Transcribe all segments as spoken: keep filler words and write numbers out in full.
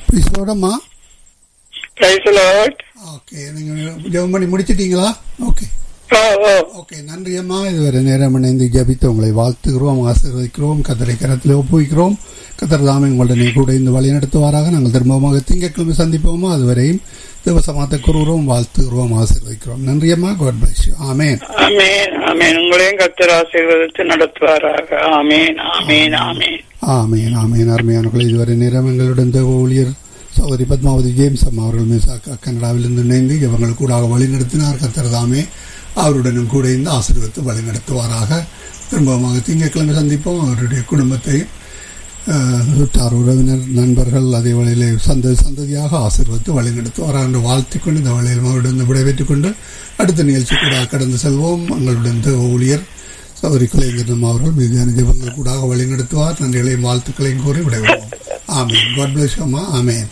பிரைஸ்லோடம்மா. Praise the Lord. Okay, நீங்க ஜெபம் பண்ணி முடிச்சிட்டீங்களா? ஓகே ஓகே, நன்றி அம்மா. இதுவரை நேரம் இணைந்து ஜபித்து உங்களை வாழ்த்துகிறோம், ஆசீர்வதிக்கிறோம், கத்தரை கரத்தில் ஒப்புவிக்கிறோம். கத்தர் தாமே உங்களுடனே கூட இந்த வழி நடத்துவாராக. நாங்கள் திரும்பமாக திங்கட்கிழமை சந்திப்போமா? அதுவரையும் தேவசமாத்த கூறுகிறோம், வாழ்த்துகிறோம், ஆசீர்வதிக்கிறோம். நன்றி அம்மா. God bless you. ஆமென். ஆமென். ஆமென். உங்களையும் கர்த்தர் ஆசீர்வதித்து நடத்துவாராக. ஆமென். ஆமென். ஆமென். ஆமென். ஆமென். அருமையானவர்களே, இதுவரை நேரம் எங்களுடன் தேவ ஊழியர் சகோதரி பத்மாவதி ஜேம்ஸ் அம்மா அவர்கள் மிசாக்கா கனடாவிலிருந்து இணைந்து இவங்கள் கூட வழி நடத்தினார். கர்த்தர் தாமே அவருடனும் கூட இந்த ஆசீர்வதித்து வழி நடத்துவாராக. திரும்பமாக திங்கட்கிழமை சந்திப்போம். அவருடைய குடும்பத்தையும் சுற்றார் உறவினர் நண்பர்கள் அதே வழியிலே சந்த சந்ததியாக ஆசீர்வதித்து வழி நடத்துவாராக என்று வாழ்த்திக்கொண்டு இந்த வழியில் அவருடன் விடைபெற்றுக் கொண்டு அடுத்த நிகழ்ச்சி கூட கடந்து செல்வோம். எங்களுடன் ஊழியர் சௌரி குலேந்திரன் அவர்கள் மீதியான ஜெபங்கள் கூட வழி நடத்துவார். நன்றிகளையும் வாழ்த்துக்களையும் கூறி விடைபெறுவோம். ஆமென். காட் பிளஸ் யூ அம்மா. ஆமென்.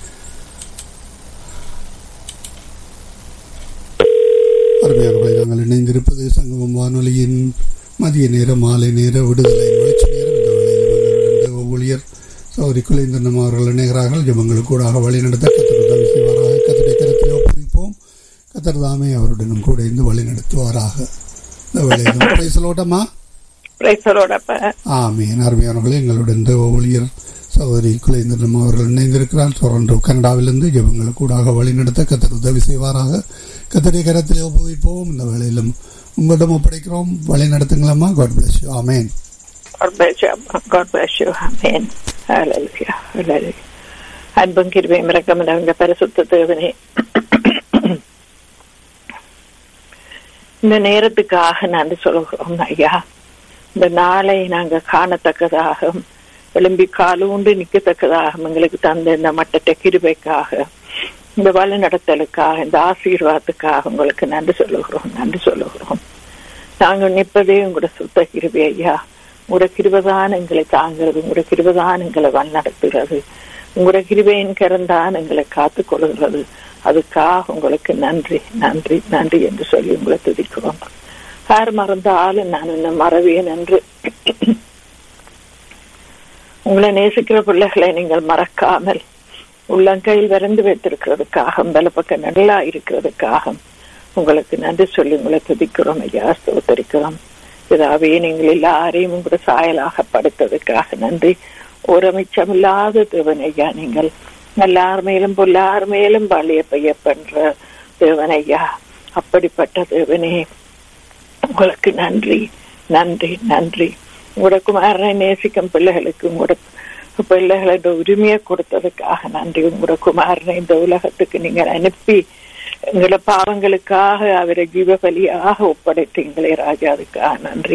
அருமையானவர்களை, நாங்கள் இணைந்திருப்பது சங்கமம் வானொலியின் மதிய நேர மாலை நேர விடுதலை நிகழ்ச்சி நேரம். இந்த வேளையில் ஊழியர் சௌரி குலேந்திரன் அவர்கள் இணைகிறார்கள். ஜெபங்களுக்கு கூட வழி நடத்த கத்தர் உதவி செய்வாராக. கத்தருடைய கரத்தில் ஒப்புவிப்போம். கத்தர் தாமே அவருடனும் கூட இருந்து வழி நடத்துவாராக. இந்த வேளையில் பிரைஸ்லோடம்மா. ஆமென். அருமையானவர்களே, எங்களுடன் ஊழியர் சகோதரி குலேந்திரன் அவர்கள் இணைந்திருக்கிறார். டொரண்டோ கனடாவிலிருந்து ஜெபங்களுக்கு கூட வழி நடத்த கத்தர் உதவி செய்வாராக. கத்தருடைய கரத்திலே ஒப்புவிப்போம். இந்த வேளையிலும் உங்களிடம் ஒப்படைக்கிறோம், வழி நடத்துங்களம்மா. God bless you. ஆமென். அன்பும் கிருபையும் இரக்கமும் நிறைந்த பரிசுத்த தேவனே, இந்த நேரத்துக்காக நன்றி சொல்கிறோம் ஐயா. இந்த நாளை நாங்க காணத்தக்கதாக எழும்பி காலூண்டு நிற்கத்தக்கதாக எங்களுக்கு தந்த இந்த மட்டத்தை கிருபைக்காக, இந்த வழி நடத்தலுக்காக, இந்த ஆசீர்வாதத்துக்காக உங்களுக்கு நன்றி சொல்லுகிறோம் நன்றி சொல்லுகிறோம். நாங்கள் நிற்பதே உங்களோட சுத்த கிருபை ஐயா. உங்களோட கிருபைதான் எங்களை தாங்கிறது, உங்களோட கிருபைதான் எங்களை வழி நடத்துகிறது, உங்களோட கிருபையின் கரந்தான் எங்களை காத்துக் கொள்கிறது. அதுக்காக உங்களுக்கு நன்றி நன்றி நன்றி என்று சொல்லி உங்களை துதிக்கிறோம். யார் மறந்தாலும் நான் என்ன மறவேன் என்று உங்களை நேசிக்கிற பிள்ளைகளை நீங்கள் மறக்காமல் உள்ளங்கையில் வரைந்து வைத்திருக்கிறதுக்காக, பலப்பக்க நல்லா இருக்கிறதுக்காக உங்களுக்கு நன்றி சொல்லி உங்களை துதிக்கிறோம் ஐயா, ஸ்தோத்திரிக்கிறோம். இதாவே நீங்கள் எல்லாரையும் உங்களோட சாயலாக படுத்ததுக்காக நன்றி. ஒரு மிச்சமில்லாத தேவன் ஐயா, நீங்கள் எல்லார் மேலும் பொல்லார் மேலும் பழிய பெய்ய பண்ற தேவன் ஐயா, அப்படிப்பட்ட தேவனே உங்களுக்கு நன்றி நன்றி நன்றி. உங்களோட குமாரனை நேசிக்கும் பிள்ளைகளுக்கு உங்களோட பிள்ளைகளோட உரிமையை கொடுத்ததுக்காக நன்றி. உங்களோட குமாரனை இந்த உலகத்துக்கு நீங்கள் அனுப்பி எங்களோட பாவங்களுக்காக அவரை ஜீவபலியாக ஒப்படைத்தீங்களே ராஜா, அதுக்காக நன்றி.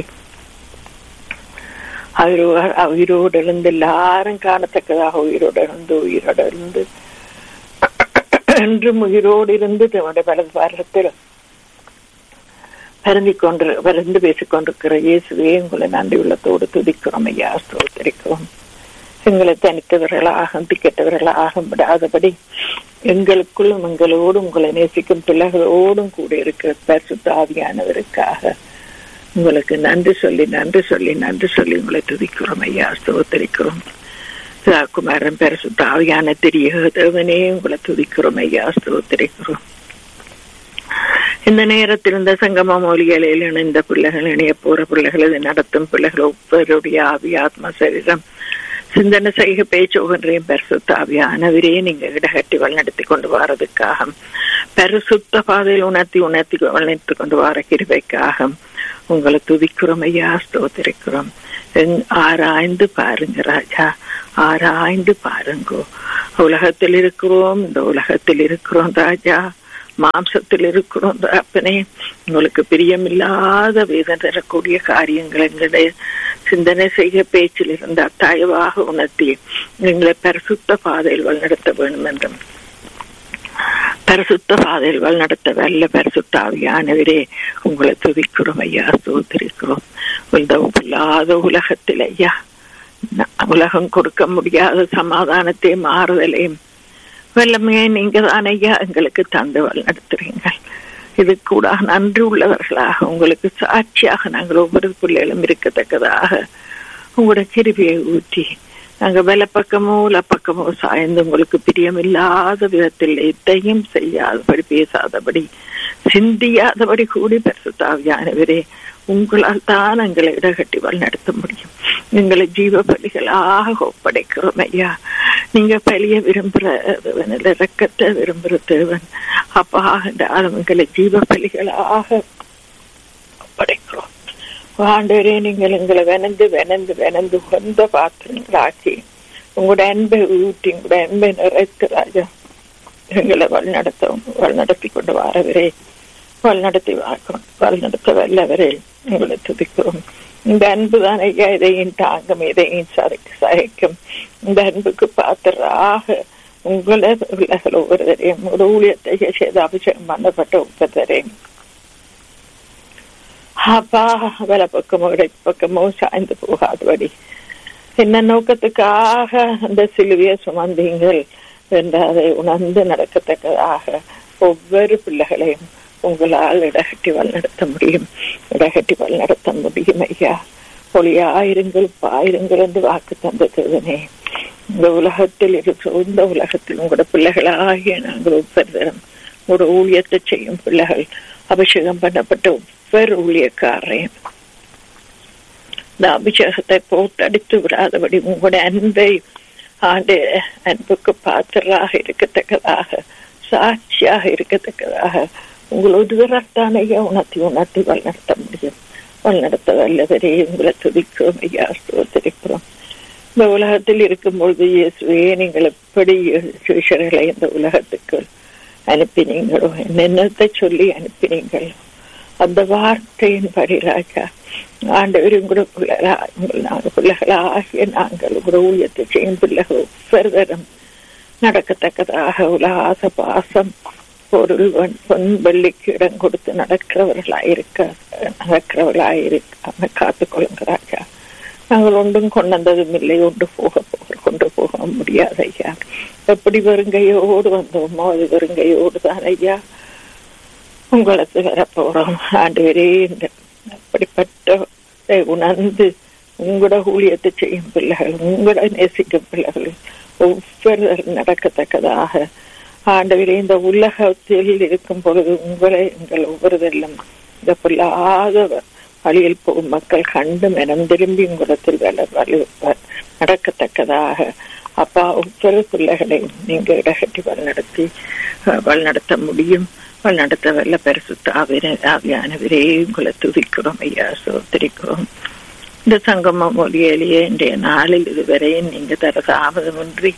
அவரோ உயிரோடு இருந்து எல்லாரும் காணத்தக்கதாக உயிரோடு இருந்து உயிரோடு இருந்து என்றும் உயிரோடு இருந்து தன்னுடைய வலது பாரத்தில் பரந்தி கொண்டு பரந்து பேசிக் கொண்டிருக்கிற இயேசுவே உங்களை நன்றி உள்ளத்தோடு துதிக்கிறோம் ஐயா, ஸ்தோத்திரிக்கிறோம். எங்களை தனித்தவர்களாக திக்கெட்டவர்களாக விடாதபடி எங்களுக்குள்ளும் எங்களோடும் உங்களை நேசிக்கும் பிள்ளைகளோடும் கூட இருக்கிற பரிசுத்த ஆவியானவருக்காக உங்களுக்கு நன்றி சொல்லி நன்றி சொல்லி நன்றி சொல்லி உங்களை துதிக்கிறோம் ஐயா, ஸ்தோத்திரிக்கிறோம். குமாரன் பரிசுத்த ஆவியான தெரிய தேவனே உங்களை துதிக்கிறோம் ஐயா, ஸ்தோத்திரிக்கிறோம். இந்த நேரத்தில் இந்த சங்கம மொழிகளில் இணைந்த பிள்ளைகள், இணைய போற பிள்ளைகள், இதை நடத்தும் பிள்ளைகள் ஒவ்வொருடைய ஆவி ஆத்மா சரீரம் சிந்தனை செய்க பேச்சு ஒவ்வொன்றையும் பரிசுத்த ஆவியானவரே நீங்க இடகட்டி வழிநடத்தி கொண்டு வரதுக்காக, பரிசுத்த பாதையில் உணர்த்தி உணர்த்தி வழிநடத்தி கொண்டு வர கிருபைக்காக உங்களை துதிக்கிறோம் ஐயா, ஸ்தோத்திரிக்கிறோம். ஆராய்ந்து பாருங்க ராஜா, ஆராய்ந்து பாருங்கோ. உலகத்தில் இருக்கிறோம், இந்த உலகத்தில் இருக்கிறோம் ராஜா, மாம்சத்தில் இருக்கிறோம் அப்பனே. உங்களுக்கு பிரியமில்லாத வேதனை தரக்கூடிய காரியங்கள் எங்களுடைய சிந்தனை செய்ய பேச்சில் இருந்த தயவாக உணர்த்தி எங்களை பரிசுத்த பாதையில் வழிநடத்த வேண்டும் என்றும், பரிசுத்த பாதையில் வழிநடத்த வல்ல பரிசுத்த ஆவியானவரே உங்களை துதிக்கிறோம் ஐயா, ஸ்தோத்திரிக்கிறோம். இந்த இல்லாத உலகத்தில் ஐயா, உலகம் கொடுக்க முடியாத சமாதானத்தையும் மாறுதலையும் வல்லமையை நீங்க தான் ஐயா எங்களுக்கு தந்து வழிநடத்துறீங்க. இது கூட நன்றி உள்ளவர்களாக உங்களுக்கு சாட்சியாக நாங்கள் ஒவ்வொரு பிள்ளைகளும் இருக்கத்தக்கதாக உங்களோட கிருபையை ஊற்றி நாங்க வலப்பக்கமோ உலப்பக்கமோ சாய்ந்து உங்களுக்கு பிரியமில்லாத விதத்தில் எதையும் செய்யாதபடி, பேசாதபடி, சிந்தியாதபடி கூடி பரிசுத்த ஆவியானவரே உங்களால் தான் எங்களை இடகட்டி வழிநடத்த முடியும். எங்களை ஜீவ பலிகளாக ஒப்படைக்கிறோம் ஐயா. நீங்க பலிய விரும்புற தேவன், இரக்கத்தை விரும்புற தேவன் அப்பா. என்றாலும் எங்களை ஜீவ பலிகளாக ஒப்படைக்கிறோம் ஆண்டவரே. நீங்கள் எங்களை வெனந்து வெனந்து வெனந்து உகந்த பாத்திரங்களாக்கி உங்களோட அன்பை ஊட்டி உங்களோட அன்பை நிறைத்து ராஜா எங்களை வழிநடத்த வழிநடத்தி கொண்டு வரவரே, வழிநடத்தி வாக்கணும் வழிநடத்த வல்லவரே உங்களை துதிக்கிறோம். இந்த அன்பு தான் ஐயா இதையும் தாங்கும், இதையும் சதைக்கு சகைக்கும். இந்த அன்புக்கு பாத்திராக உங்களை பிள்ளைகள் ஒவ்வொருவரையும் ஒரு ஊழியத்தை செய்த அபிஷேகம் பண்ணப்பட்ட ஒவ்வொருவரையும் அப்பா வல பக்கமோ இடை பக்கமோ சாய்ந்து போகாதபடி என்ன நோக்கத்துக்காக அந்த சிலுவையை சுமந்தீங்கள் என்று அதை உணர்ந்து நடக்கத்தக்கதாக ஒவ்வொரு பிள்ளைகளையும் உங்களால் இடகட்டி வழிநடத்த முடியும், இடகட்டி வழிநடத்த முடியும் ஐயா. ஒளியாயிருங்கள் பாயிருங்கள் என்று வாக்கு தந்த தேவனே, இந்த உலகத்தில் இருக்கிற இந்த உலகத்தில் உங்களோட பிள்ளைகளாகிய நாங்கள் ஒவ்வொருத்தரும் ஒரு ஊழியத்தை செய்யும் பிள்ளைகள், அபிஷேகம் பண்ணப்பட்ட ஒவ்வொரு ஊழியக்காரையும் இந்த அபிஷேகத்தை போட்டு அடித்து விடாதபடி உங்களுடைய அன்பை ஆண்டு அன்புக்கு பாத்திராக இருக்கத்தக்கதாக, சாட்சியாக இருக்கத்தக்கதாக உங்களோடு விரட்டானையா உணர்த்தி உணர்த்தி வழிநடத்த முடியும். வழிநடத்த வல்லவரே உங்களை துதிக்கிறோம் ஐயா, ஸ்தோத்திரிக்கிறோம். இந்த உலகத்தில் இருக்கும் பொழுது இயேசுவே நீங்கள் எப்படி சிஷர்களை இந்த உலகத்துக்கு அனுப்பினீங்களோ, என்னென்னத்தை சொல்லி அனுப்பினீங்களோ அந்த வார்த்தையின் படி ராஜா ஆண்டவர் உங்களோட பிள்ளைகளா உங்கள் நாங்கள் பிள்ளைகளாகிய நாங்கள் உங்களோட ஊழியத்தை செய்யும் பிள்ளைகள் ஒவ்வொருவரும் நடக்கத்தக்கதாக உலகாச பாசம் பொருள் பொன் வெள்ளிக்கு இடம் கொடுத்து நடக்கிறவர்களாயிருக்க நடக்கிறவர்களாயிருக்க காத்துக் கொள்ளுங்க ராஜா. நாங்கள் ஒன்றும் கொண்டதும் இல்லை, ஒன்று போக போக கொண்டு போக முடியாது ஐயா. எப்படி வெறுங்கையோடு வந்தோமோ அது வெறுங்கையோடு தான் ஐயா உங்களுக்கு வரப்போறோம். ஆண்டவரே இந்த அப்படிப்பட்ட உணர்ந்து உங்களோட ஊழியத்தை செய்யும் பிள்ளைகள், உங்களோட நேசிக்கும் பிள்ளைகள் ஒவ்வொரு நடக்கத்தக்கதாக ஆண்டவரே இந்த உலகத்தில் இருக்கும் பொழுது உங்களை எங்கள் ஒவ்வொருவரிலும் இந்த பொல்லாத வழியில் போகும் மக்கள் கண்டு மனம் திரும்பி உங்களிடத்தில் வழி நடக்கத்தக்கதாக அப்பா ஒவ்வொரு பிள்ளைகளை நீங்க இடகட்டி வழிநடத்தி வழிநடத்த முடியும். வழிநடத்த வல்ல பரிசுத்த ஆவியானவரே உங்களை துதிக்கிறோம் ஐயா, சோதரிக்கிறோம். இந்த சங்கம மொழியிலேயே இன்றைய நாளில் இதுவரையும் நீங்க தர தாமதமின்றி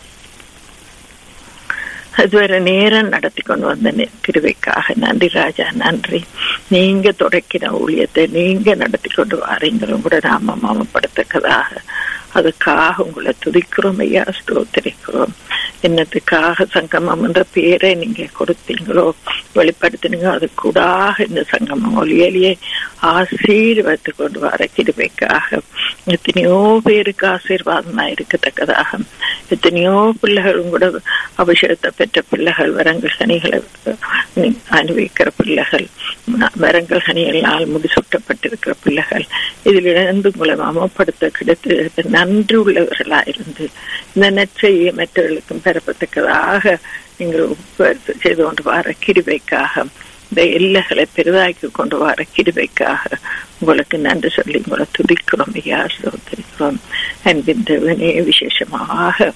அதுவரை நேரம் நடத்தி கொண்டு வந்த கிருபைக்காக நன்றி ராஜா, நன்றி. நீங்க தொடக்கின ஊழியத்தை நீங்க நடத்தி கொண்டு வாரீங்களும் கூட நாம மாமப்படுத்தக்கதாக அதுக்காக உங்களை துதிக்கிறோம் ஐயா, ஸ்தோத்திரிக்கிறோம். என்னத்துக்காக சங்கமம் என்ற பேரை நீங்க கொடுத்தீங்களோ வெளிப்படுத்தினீங்க, அது கூடாக இந்த சங்கமம் ஒளியிலேயே ஆசீர்வதித்து கொண்டு வர கிருபைக்காக எத்தனையோ பேருக்கு ஆசீர்வாதமா இருக்கத்தக்கதாக எத்தனையோ பிள்ளைகள் உங்களோட அபிஷேகத்தை பெற்ற பிள்ளைகள், வரங்கள் சனிகளை அனுபவிக்கிற பிள்ளைகள், வரங்கள் சனிகளால் முடிசூட்டப்பட்டிருக்கிற பிள்ளைகள் இதிலிருந்து உங்களை மமப்படுத்த கிடைத்து நன்றி உள்ளவர்களாயிருந்து இந்த நற்செய்தியை மற்றவர்களுக்கும் பெறப்பட்டதாக நீங்கள் செய்து கொண்டு வர கிருபைக்காக இந்த எல்லைகளை பெரிதாக்கி கொண்டு வர கிருபைக்காக உங்களுக்கு நன்றி சொல்லி உங்களை துதிக்கிறோம் ஐயா, ஸ்தோத்திரிக்கிறோம். அன்பின் தேவனே, விசேஷமாக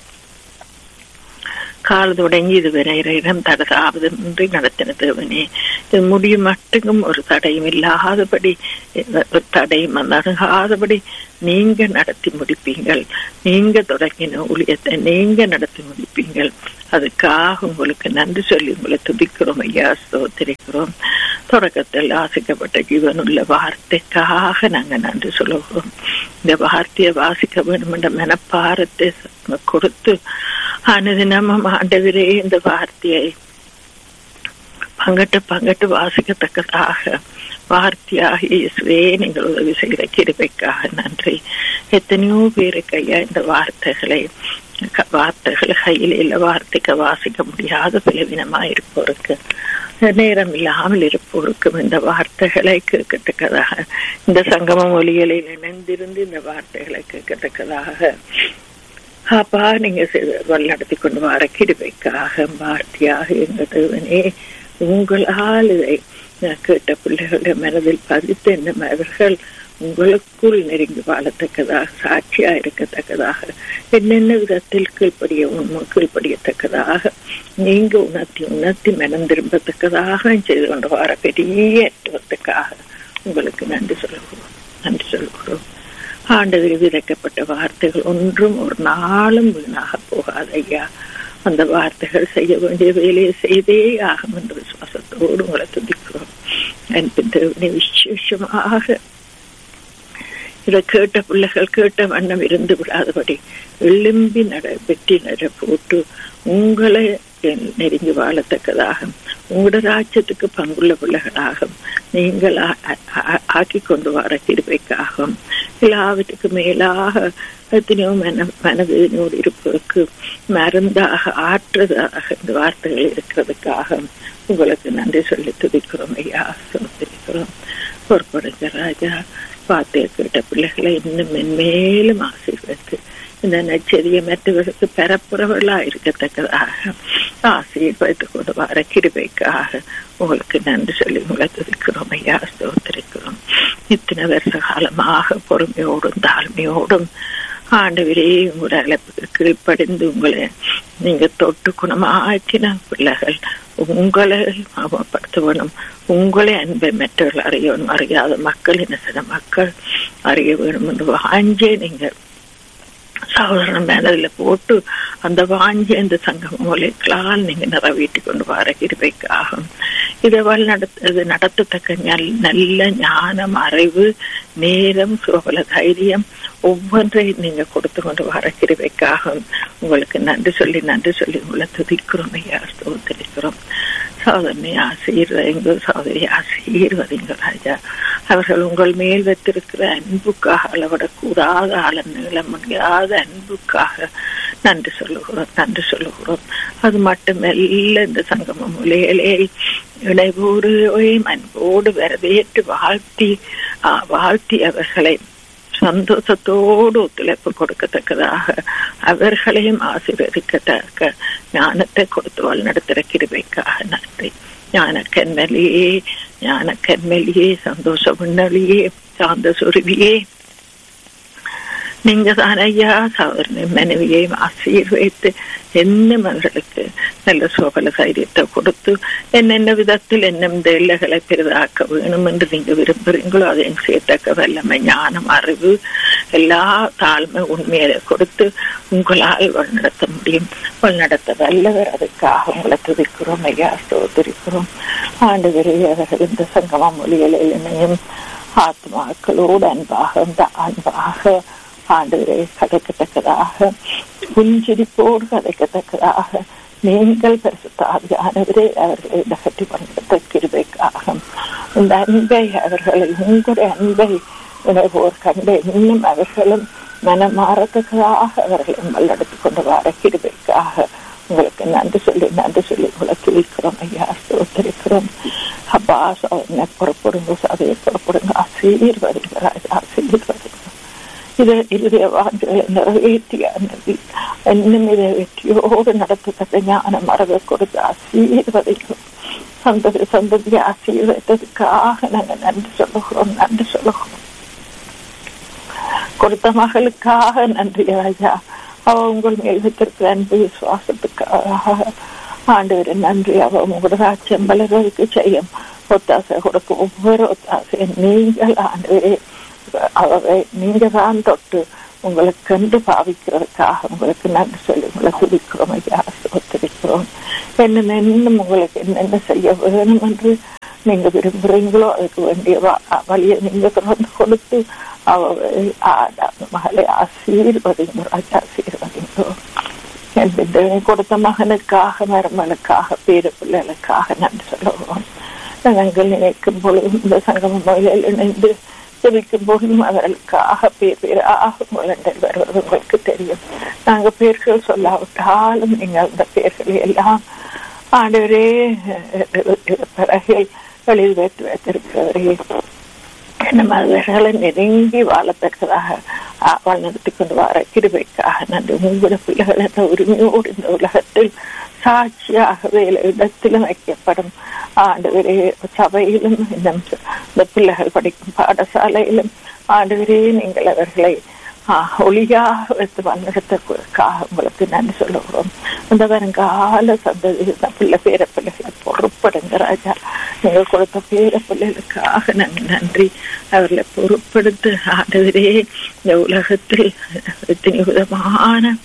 கால தொடங்கி இதுவரை இடம் தடசாவதின்றி நடத்தின தேவனே, இது முடியும் மட்டும் ஒரு தடையும் இல்லாதபடி ஒரு தடையும் அணுகாதபடி நீங்க நடத்தி முடிப்பீங்கள். நீங்க தொடங்கின ஊழியத்தை நீங்க நடத்தி முடிப்பீங்கள். அதுக்காக உங்களுக்கு நன்றி சொல்லி உங்களை துதிக்கிறோம் ஐயா, ஸ்தோத்திரிக்கிறோம். தொடக்கத்தில் ஆசிக்கப்பட்ட ஜீவனுள்ள வார்த்தைக்காக நாங்க நன்றி சொல்லுகிறோம். இந்த வார்த்தையை வாசிக்க வேண்டும் என்ற மனப்பாரத்தை கொடுத்து அனுதினமும் ஆண்டவரே இந்த வார்த்தையை பங்கட்டு பங்கட்டு வாசிக்கத்தக்கதாக வார்த்தையாக இயேசுவே நீங்கள் உதவி செய்கிற கிருபைக்காக நன்றி. எத்தனையோ பேருக்கு ஐயா இந்த வார்த்தைகளை வார்த்தைகளை கையில் இல்ல வார்த்தைக்கு வாசிக்க முடியாத பலவீனமா இருப்போருக்கு, நேரம் இல்லாமல் இருப்போருக்கும் இந்த வார்த்தைகளை கேட்கத்தக்கதாக இந்த சங்கம மொழிகளில் இணைந்திருந்து இந்த வார்த்தைகளை கேட்கத்தக்கதாக அப்பா நீங்க வழிநடத்தி கொண்டு வர கிருபைக்காக வார்த்தையாக எங்கள் தேவனே உங்களால் இதை கேட்ட பிள்ளைகளுடைய மனதில் பதித்து என்ன அவர்கள் உங்களுக்குள் நெருங்கி வாழத்தக்கதாக சாட்சியா இருக்கத்தக்கதாக என்னென்ன விதத்தில் கீழ்படிய உண்மை கீழ்படியத்தக்கதாக நீங்க உணர்த்தி உணர்த்தி மனம் திரும்பத்தக்கதாக செய்து கொண்டு வர பெரிய அற்புதத்துக்காக உங்களுக்கு நன்றி சொல்லுகிறோம் நன்றி சொல்லுகிறோம். ஆண்டவரில் விதைக்கப்பட்ட வார்த்தைகள் ஒன்றும் ஒரு நாளும் வீணாக போகாது ஐயா. அந்த வார்த்தைகள் செய்ய வேண்டிய வேலையை செய்தே ஆகும் என்ற விசுவாசத்தோடு உங்களை துதிக்கிறோம். அன்பின் விசேஷமாக இதை கேட்ட பிள்ளைகள் கேட்ட வண்ணம் இருந்து விடாதபடி எழும்பி நட வெற்றி நட போட்டு உங்களை நெருங்கி வாழத்தக்கதாக உங்களோட ராஜ்யத்துக்கு பங்குள்ள பிள்ளைகளாக நீங்கள் ஆக்கி கொண்டு வர கிருபைக்காக எல்லாவற்றுக்கு மேலாக எத்தனையோ மன மனதினோடு இருப்பதற்கு மருந்தாக ஆற்றுவதாக இந்த வார்த்தைகள் இருக்கிறதுக்காக உங்களுக்கு நன்றி சொல்லி துதிக்கிறோம் ஐயா. சொல்லிக்கிறோம் பொறுப்படுங்க ராஜா. வார்த்தையை கேட்ட பிள்ளைகளை இன்னும் மென்மேலும் ஆசீர்வதித்து இந்த நச்சரிய மற்றவர்களுக்கு பெறப்புறவர்களா இருக்கத்தக்கதாக ஆசீர்வதித்துக் கொண்டு வர கிருபைக்காக உங்களுக்கு நன்றி சொல்லி உங்களை துதிக்கிறோம் ஐயா. ஸ்தோத்திரிக்கிறோம். இத்தனை வருஷ காலமாக பொறுமையோடும் தாழ்மையோடும் ஆண்டவரே உங்களுடைய அழைப்புக்கு கீழ்ப்படிந்து உங்களை நீங்க தொட்டு குணமாக்கின பிள்ளைகள் உங்களை மாபடுத்தணும். உங்களை அன்பை மற்றவர்கள் அறிய வேணும். அறியாத மக்கள் என்ன சில மக்கள் அறிய வேணும் என்று வாஞ்சே நீங்க சகோதரன் மேனதுல போட்டு அந்த வாஞ்சி அந்த சங்கம மூலைகளால் நீங்க நிறைவேற்றி கொண்டு வர கிருபைக்காகும். இதை வழி நடத்து நடத்தத்தக்க நல்ல ஞானம் அறிவு நேரம் சுகபல தைரியம் ஒவ்வொன்றையும் நீங்க கொடுத்து கொண்டு வர கிருபைக்காகும் உங்களுக்கு நன்றி சொல்லி நன்றி சொல்லி உங்களை துதிக்கிறோம் ஐயா. ஸ்தோத்திரிக்கிறோம். சகோதரனை ஆசீர்வதிங்க சகோதரி ஆசீர்வதிங்க ராஜா. அவர்கள் உங்கள் மேல் வைத்திருக்கிற அன்புக்காக அளவிடக்கூடாத ஆழ நீள முடியாத அன்புக்காக நன்றி சொல்லுகிறோம் நன்றி சொல்லுகிறோம். அது மட்டுமல்ல இந்த சங்கம மூலையிலே இணைவோடு அன்போடு வரவேற்று வாழ்த்தி வாழ்த்தி அவர்களை சந்தோஷத்தோடு ஒத்துழைப்பு கொடுக்கத்தக்கதாக அவர்களையும் ஆசீர்வதிக்கத்தக்க ஞானத்தை கொடுத்து வாழ் நடத்துகிற கிருபைக்காக நன்றி. ஞான கண்மலியே ஞான கண்மலியே சந்தோஷ விண்ணலியே சாந்த சுருவியே நீங்க தான் ஐயா சகோதரனை மனைவியையும் ஆசீர்வதித்து என்னும் அவர்களுக்கு நல்ல சோபல தைரியத்தை கொடுத்து என்னென்ன விதத்தில் என்னெந்த எல்லைகளை பெரிதாக்க வேணும் என்று நீங்க விரும்புறீங்களோ அதையும் சேர்த்தக்க வல்லமை ஞானம் அறிவு எல்லா தாழ்மை உண்மையை கொடுத்து உங்களால் வழிநடத்த முடியும். வழிநடத்த வல்லவர் அதுக்காக உங்களை துதிக்கிறோம் ஐயா. ஸ்தோத்திரிக்கிறோம். ஆண்டவரே அவர்கள் இந்த சங்கம மொழிகளில் இணையும் ஆத்மாக்களோடு அன்பாக இந்த அன்பாக ஆண்டவரை கதைக்கத்தக்கதாக புஞ்சிரிப்போடு கதைக்கத்தக்கதாக நீங்கள் பரிசுத்தாவியானவரே அவர்களை நகர்த்தி கொண்டிருந்த கிருபைக்காக இந்த அன்பை அவர்களை உங்களுடைய அன்பை உணர்வோர் கண்டு இன்னும் அவர்களும் மனம் மாறத்தக்கதாக அவர்களை வல்லெடுத்து கொண்டு வர கிருபைக்காக உங்களுக்கு நன்றி சொல்லி நன்றி சொல்லி உங்களை துதிக்கிறோம் ஐயா. ஸ்தோத்திரிக்கிறோம். அப்பா சோதனை புறப்படுங்க சதையை புறப்படுங்க ஆசீர்வதிங்க ராஜா ஆசீர்வதிங்க. இதை இறுதிய வாஞ்சுகளை நிறைவேற்றிய இன்னும் இதை வெற்றியோடு நடத்தத்தக்க ஞான மரபை கொடுத்து ஆசீர்வதிக்கும் சந்ததி சந்ததியை ஆசீர்வதித்ததுக்காக நாங்கள் நன்றி சொல்லுகிறோம் நன்றி சொல்லுகிறோம். கொடுத்த மகளுக்காக நன்றி ராஜா. அவ உங்கள் மேல் வைத்திருக்கிற அன்பு விசுவாசத்துக்காக ஆண்டவரை நன்றி. அவ உங்களோட ராஜ்யம் வளர்வதற்கு செய்யும் ஒத்தாசை கொடுக்க ஒவ்வொரு ஒத்தாசை நீங்கள் ஆண்டவரே அவரை நீங்க தான் தொட்டு உங்களுக்கு கண்டு பாவிக்கிறதுக்காக உங்களுக்கு நன்றி சொல்லி உங்களை துதிக்கிறோம் ஐயா. ஸ்தோத்திரிக்கிறோம். என்னென்ன இன்னும் உங்களுக்கு என்னென்ன செய்ய வேணும் என்று நீங்க விரும்புறீங்களோ அதுக்கு வேண்டிய வழியை நீங்க தொடர்ந்து கொடுத்து அவரை மகளை ஆசீர்வதிங்க ராஜா ஆசீர்வதிங்கோ. என் கொடுத்த மகனுக்காக மருமனுக்காக பேரு பிள்ளைகளுக்காக நன்றி சொல்லுவோம். நாங்கள் நினைக்கும் பொழுதும் இந்த சங்கம மொழியில் இணைந்து ஜெபிக்கும் போதும் அவர்களுக்காக பேர் பேராக முழங்கள் வருவது உங்களுக்கு தெரியும். நாங்க பேர்கள் சொல்லாவிட்டாலும் நீங்கள் அந்த பேர்களை எல்லாம் ஆண்டவரே பிறகு வெளியில் வைத்து வைத்திருக்கிறவரே நம்ம அவர்களை நெருங்கி வாழத்தக்கதாக வழிநடத்தி கொண்டு வர கிருபைக்காக நன்றி. உங்களோட பிள்ளைகள் என்ற உரிமையோடு இந்த உலகத்தில் சாட்சியாக வேலை இடத்திலும் வைக்கப்படும் ஆண்டவரே, சபையிலும் இந்த பிள்ளைகள் படிக்கும் பாடசாலையிலும் ஆண்டவரே நீங்கள் அவர்களை ஒளியாக வைத்து வழிநடத்தக்காக உங்களுக்கு நன்றி சொல்லுகிறோம். அந்த வருங்கால சந்ததி பிள்ளை பேர பிள்ளைகளை பொறுப்படுங்க ராஜா. நீங்கள் கொடுத்த பேர பிள்ளைகளுக்காக நாங்கள் நன்றி. அவர்களை பொறுப்படுத்து ஆண்டவரே, இந்த உலகத்தில் எத்தனை விதமான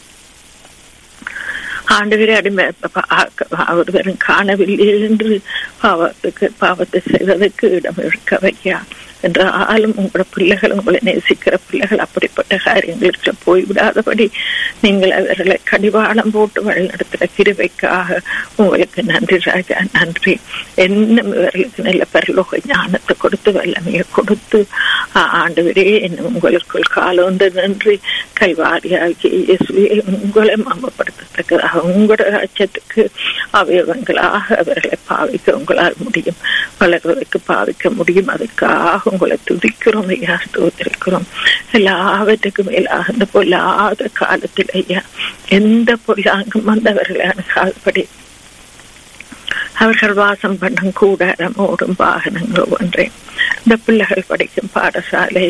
ஆண்டவரே அடிமை அவர் வெறும் காணவில்லை என்று பாவத்துக்கு பாவத்தை செய்வதற்கு இடம் இருக்க வையா என்றாலும் உங்களோட பிள்ளைகள், உங்களை நேசிக்கிற பிள்ளைகள் அப்படிப்பட்ட காரியங்களுக்கு போய்விடாதபடி நீங்கள் அவர்களை கடிவாளம் போட்டு வழி நடத்துகிற கிருபைக்காக உங்களுக்கு நன்றி ராஜா, நன்றி. இன்னும் இவர்களுக்கு நல்ல பரலோக ஞானத்தை கொடுத்து வல்லமையை கொடுத்து ஆண்டவரே இன்னும் உங்களுக்குள் காலோந்து நன்றி கல்வாரியாகி இயேசுவே உங்களை மமப்படுத்தத்தக்கதாக உங்களோட ராஜ்யத்துக்கு அவயவங்களாக அவர்களை பாவிக்க உங்களால் முடியும், வளர்வதற்கு பாவிக்க முடியும். அதுக்காக உங்களை துதிக்கிறோம் ஐயா, ஸ்தோத்திரிக்கிறோம். எல்லாவற்றுக்கும் மேலாக இந்த பொல்லாத காலத்தில் ஐயா எந்த பொல்லாங்கும் வந்தவர்களை அணுகாதபடி அவர்கள் வாசம் பண்ணும் கூடாரம் ஓடும் வாகனங்கள் ஒவ்வொன்றேன் இந்த பிள்ளைகள் படிக்கும் பாடசாலை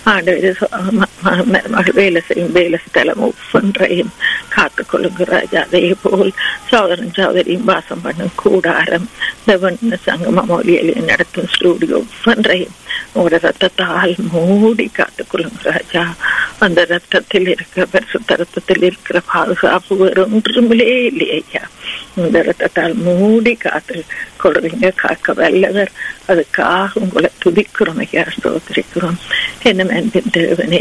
ஆண்டு வேலை செய்யும் வேலை ஸ்தலம் ஒவ்வொன்றையும் காத்துக் கொள்ளுங்க ராஜா. அதே போல் சோதரன் சோதரியும் வாசம் பண்ணும் கூடாரம் இந்த சங்கம மொழியில் நடத்தும் ஸ்டூடியோ ஒவ்வொன்றையும் உங்களோட ரத்தத்தால் மூடி காத்துக் கொள்ளுங்க ராஜா. அந்த ரத்தத்தில் இருக்கிற பரிசுத்த ரத்தத்தில் இருக்கிற பாதுகாப்பு வேறு ஒன்றுமில்லே இல்லையா. இந்த ரத்தத்தால் மூடி காத்து கொள்றீங்க, காக்க வல்லவர். அதுக்காக உங்களை துதிக்கிறோம் ஐயா, ஸ்தோத்திரிக்கிறோம். என்ன அன்பின் தேவனே,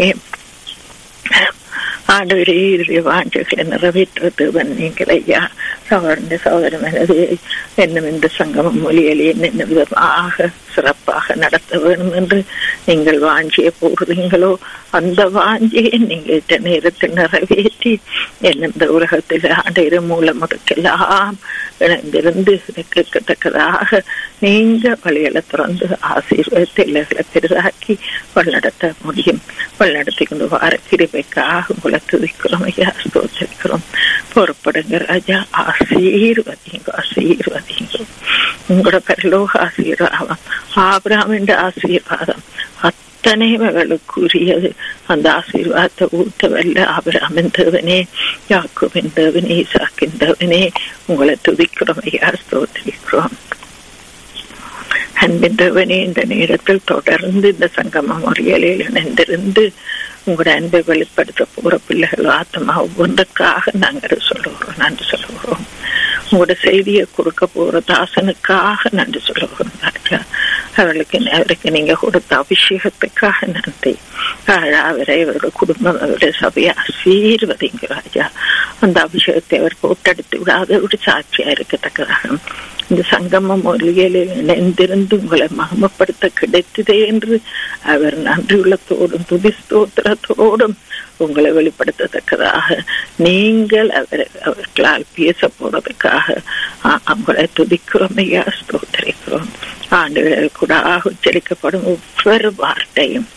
ஆண்டவரே இதனுடைய வாஞ்சைகளை நிறைவேற்ற தேவன் நீங்கள் ஐயா. சகோதரன் சகோதரன் எனது என்னும் இந்த சங்கமம் மொழியிலே என்ன விதமாக சிறப்பாக நடத்த வேணும் என்று நீங்கள் வாஞ்சியை போகிறீங்களோ அந்த வாஞ்சியை நீங்கள் இத்த நேரத்தில் நிறைவேற்றி என்ன இந்த உலகத்தில் ஆண்டவரே மூலம் முடுக்கெல்லாம் இணைந்திருந்து கேட்கத்தக்கதாக நீங்க வழிகளை திறந்து ஆசீர்வாதத்தை இல்லைகளை பெரிதாக்கி வழிநடத்த முடியும். வழிநடத்தி கொண்டு வார கிருபைக்காக உங்களை துதிக்கிறோம் ஐயா, ஸ்தோத்திரிக்கிறோம். பொறுப்படுங்க ராஜா, ஆசீர்வதிங்க ஆசீர்வதிங்க. உங்களோட பரலோக ஆசீர்வாதம் ஆபிரகாம் என்ற ஆசீர்வாதம் அத்தனை மகளுக்குரியது. அந்த ஆசீர்வாதத்தை ஊட்டவல்ல ஆபிரகாமின் தேவனே, யாக்கோபின் தேவனே, ஈசாக்கின் தேவனே உங்களை துதிக்கிறோம் ஐயா, ஸ்தோத்திரிக்கிறோம். அன்பின் தேவனே, இந்த நேரத்தில் தொடர்ந்து இந்த சங்கம முறையிலில் இணைந்திருந்து உங்களோட அன்பை வெளிப்படுத்த போற பிள்ளைகள் ஆத்மா ஒவ்வொன்றுக்காக நாங்கள் சொல்லுகிறோம், நன்றி சொல்லுகிறோம். உங்களோட செய்தியை கொடுக்க போற தாசனுக்காக நன்றி சொல்லுகிறோம் ராஜா. அவர்களுக்கு அவருக்கு நீங்க கொடுத்த அபிஷேகத்துக்காக நன்றி. அவரை அவருடைய குடும்பம் அவருடைய சபையை ஆசீர்வதிங்க ராஜா. அந்த அபிஷேகத்தை அவர் போட்டெடுத்து விடாத ஒரு சாட்சியா இருக்கத்தக்கதாக இந்த சங்கமம் மொழியில் இணைந்திருந்து உங்களை மகிமைப்படுத்த கிடைத்ததே என்று அவர் நன்றியுள்ளத்தோடும் துதி ஸ்தோத்திரத்தோடும் உங்களை வெளிப்படுத்தத்தக்கதாக நீங்கள் அவர் அவர்களால் பேச போறதுக்காக அவங்களை துதிக்கிறோம் ஐயா, ஸ்தோத்திரிக்கிறோம். ஆண்டுகளில் கூட உச்சரிக்கப்படும் ஒவ்வொரு வார்த்தையும்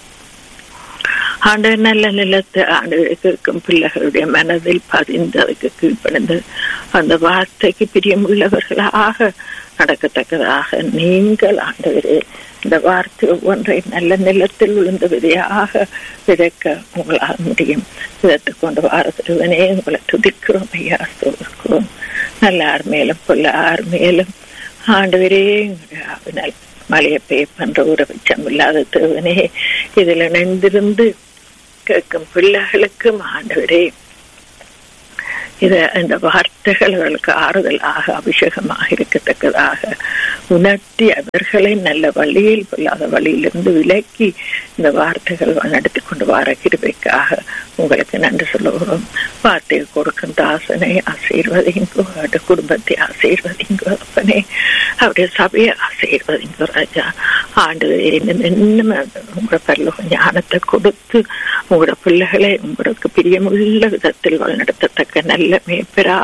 ஆண்டு நல்ல நிலத்தை ஆண்டுகளுக்கு இருக்கும் பிள்ளைகளுடைய மனதில் பதிந்து அதுக்கு கீழ்ப்படைந்து அந்த வார்த்தைக்கு பிரியமுள்ளவர்களாக நடக்கத்தக்கதாக நீங்கள் ஆண்டவரே இந்த வார்த்தை ஒன்றை நல்ல நிலத்தில் விழுந்த விதையாக விதைக்க உங்களால் முடியும். விதத்தை கொண்டு வாரத்திருவனே உங்களை துதிக்கிறோம் ஐயா, ஸ்தோத்திரிக்கிறோம். நல்லார் மேலும் பொல்லார் மேலும் ஆண்டவரே மழையை பெய்ய பண்ற ஒரு பட்சம் இல்லாத தேவனே இதில் இணைந்திருந்து கேட்கும் பிள்ளைகளுக்கும் ஆண்டவரே இது இந்த வார்த்தைகள் அவர்களுக்கு ஆறுதலாக அபிஷேகமாக இருக்கத்தக்கதாக உணர்த்தி அவர்களை நல்ல வழியில் பொல்லாத வழியிலிருந்து விலக்கி இந்த வார்த்தைகள் நடத்தி கொண்டு வர கிருபைக்காக உங்களுக்கு நன்றி சொல்லுகிறோம். வார்த்தையை கொடுக்கும் தாசனை ஆசீர்வதிங்கோ, அவருடைய குடும்பத்தை ஆசீர்வதிங்கோ, அப்பனே அவருடைய சபையை ஆசீர்வதிங்கோ ராஜா. ஆண்டு இன்னும் இன்னும் உங்களோட பரலோக ஞானத்தை கொடுத்து உங்களோட பிள்ளைகளை உங்களுக்கு பிரியமுள்ள விதத்தில் வழிநடத்தத்தக்க நல்ல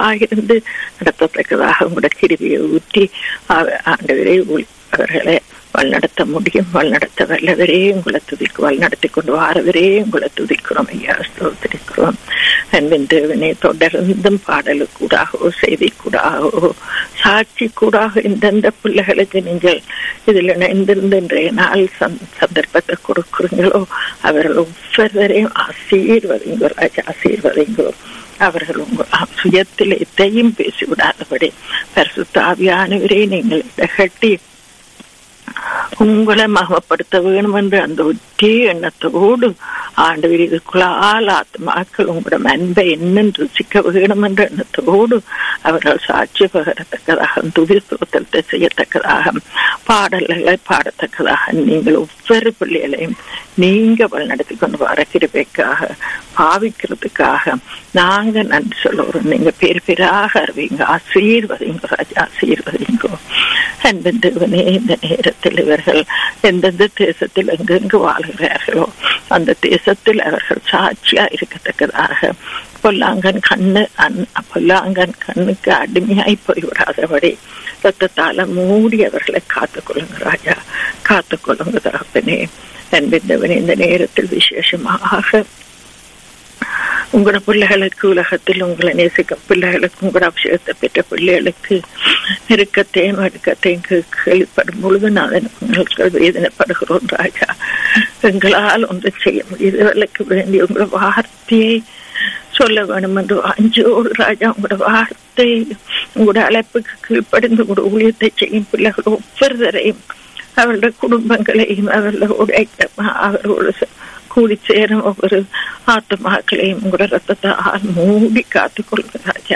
மேய்ப்பராயிருந்து நடத்தத்தக்கதாக உங்களோட கிருபையை ஊற்றி ஆண்டவரை அவர்களை வழிநடத்த முடியும். வழிநடத்த வல்லவரே உங்களை துதிக்கு வழிநடத்தி கொண்டு வாரவரே உங்களை துதிக்கிறோம் ஐயா, ஸ்தோத்திரிக்கிறோம். அன்பின் தேவனே, தொடர்ந்தும் பாடலுக்கூடாகவோ செய்தி கூடாகவோ சாட்சி கூடாக இந்தந்த பிள்ளைகளுக்கு நீங்கள் இதில் இணைந்திருந்த இன்றைய நாள் சந்தர்ப்பத்தை கொடுக்குறீங்களோ அவர்கள் ஒவ்வொருவரையும் ஆசீர்வதிங்கோ ராஜா, ஆசீர்வதிங்கோ. அவர்கள் உங்கள் சுயத்தில் எதையும் பேசிவிடாதபடி பரிசுத்த ஆவியானவரே நீங்கள் இடகட்டி உங்களை மகப்படுத்த வேணும் என்று அந்த ஒற்றே எண்ணத்தோடு ஆண்டவர் இதுக்குள்ளால் ஆத்மாக்கள் உங்களோட அன்பை என்னென்று ருசிக்க வேணும் என்ற எண்ணத்தோடு அவர்கள் சாட்சி பகரத்தக்கதாக துதி ஸ்தோத்திரத்தை செய்யத்தக்கதாக பாடல்களை பாடத்தக்கதாக நீங்கள் ஒவ்வொரு பிள்ளைகளையும் நீங்க வழிநடத்தி கொண்டு வர கிருபைக்காக பாவிக்கிறதுக்காக நாங்க நன்றி சொல்லுறோம். நீங்க பேர் பேராக அறிவீங்க. ஆசீர்வதிங்க ராஜா, ஆசீர்வதிங்கோ. அன்பின் தேவனே, இந்த நேரத்தில் இவர்கள் எந்தெந்த தேசத்தில் எங்கெங்கு வாழ்கிறார்களோ அந்த தேசத்தில் அவர்கள் சாட்சியா இருக்கத்தக்கதாக பொல்லாங்கன் கண்ணு பொல்லாங்கன் கண்ணுக்கு அடிமையாய் போய்விடாதபடி ரத்தத்தால மூடி அவர்களை காத்துக்கொள்ளுங்க ராஜா, காத்துக்கொள்ளுங்க தகப்பனே. அன்பின் தேவனே, இந்த நேரத்தில் விசேஷமாக உங்களோட பிள்ளைகளுக்கு, உலகத்தில் உங்களை நேசிக்க பிள்ளைகளுக்கு, உங்களோட அபிஷேகத்தை பெற்ற பிள்ளைகளுக்கு நெருக்கத்தையும் அடுக்கத்தையும் கேள்விப்படும் பொழுது நான் வேதனைப்படுகிறோம் ராஜா. எங்களால் ஒன்று செய்ய முடியுதவர்களுக்கு வேண்டிய உங்களோட வார்த்தையை சொல்ல வேணும் என்று அஞ்சோடு ராஜா, உங்களோட வார்த்தை உங்களோட அழைப்புக்கு கீழ்ப்படிந்து உங்களோட ஊழியத்தை செய்யும் பிள்ளைகள் ஒவ்வொருவரையும் அவர்களுடைய குடும்பங்களையும் அவர்களோட அவர்களோட கூடி சேரும் ஒவ்வொரு ஆத்மாக்களையும் உங்களோட ரத்தத்தால் மூடி காத்துக் கொள்ளுங்க ராஜா.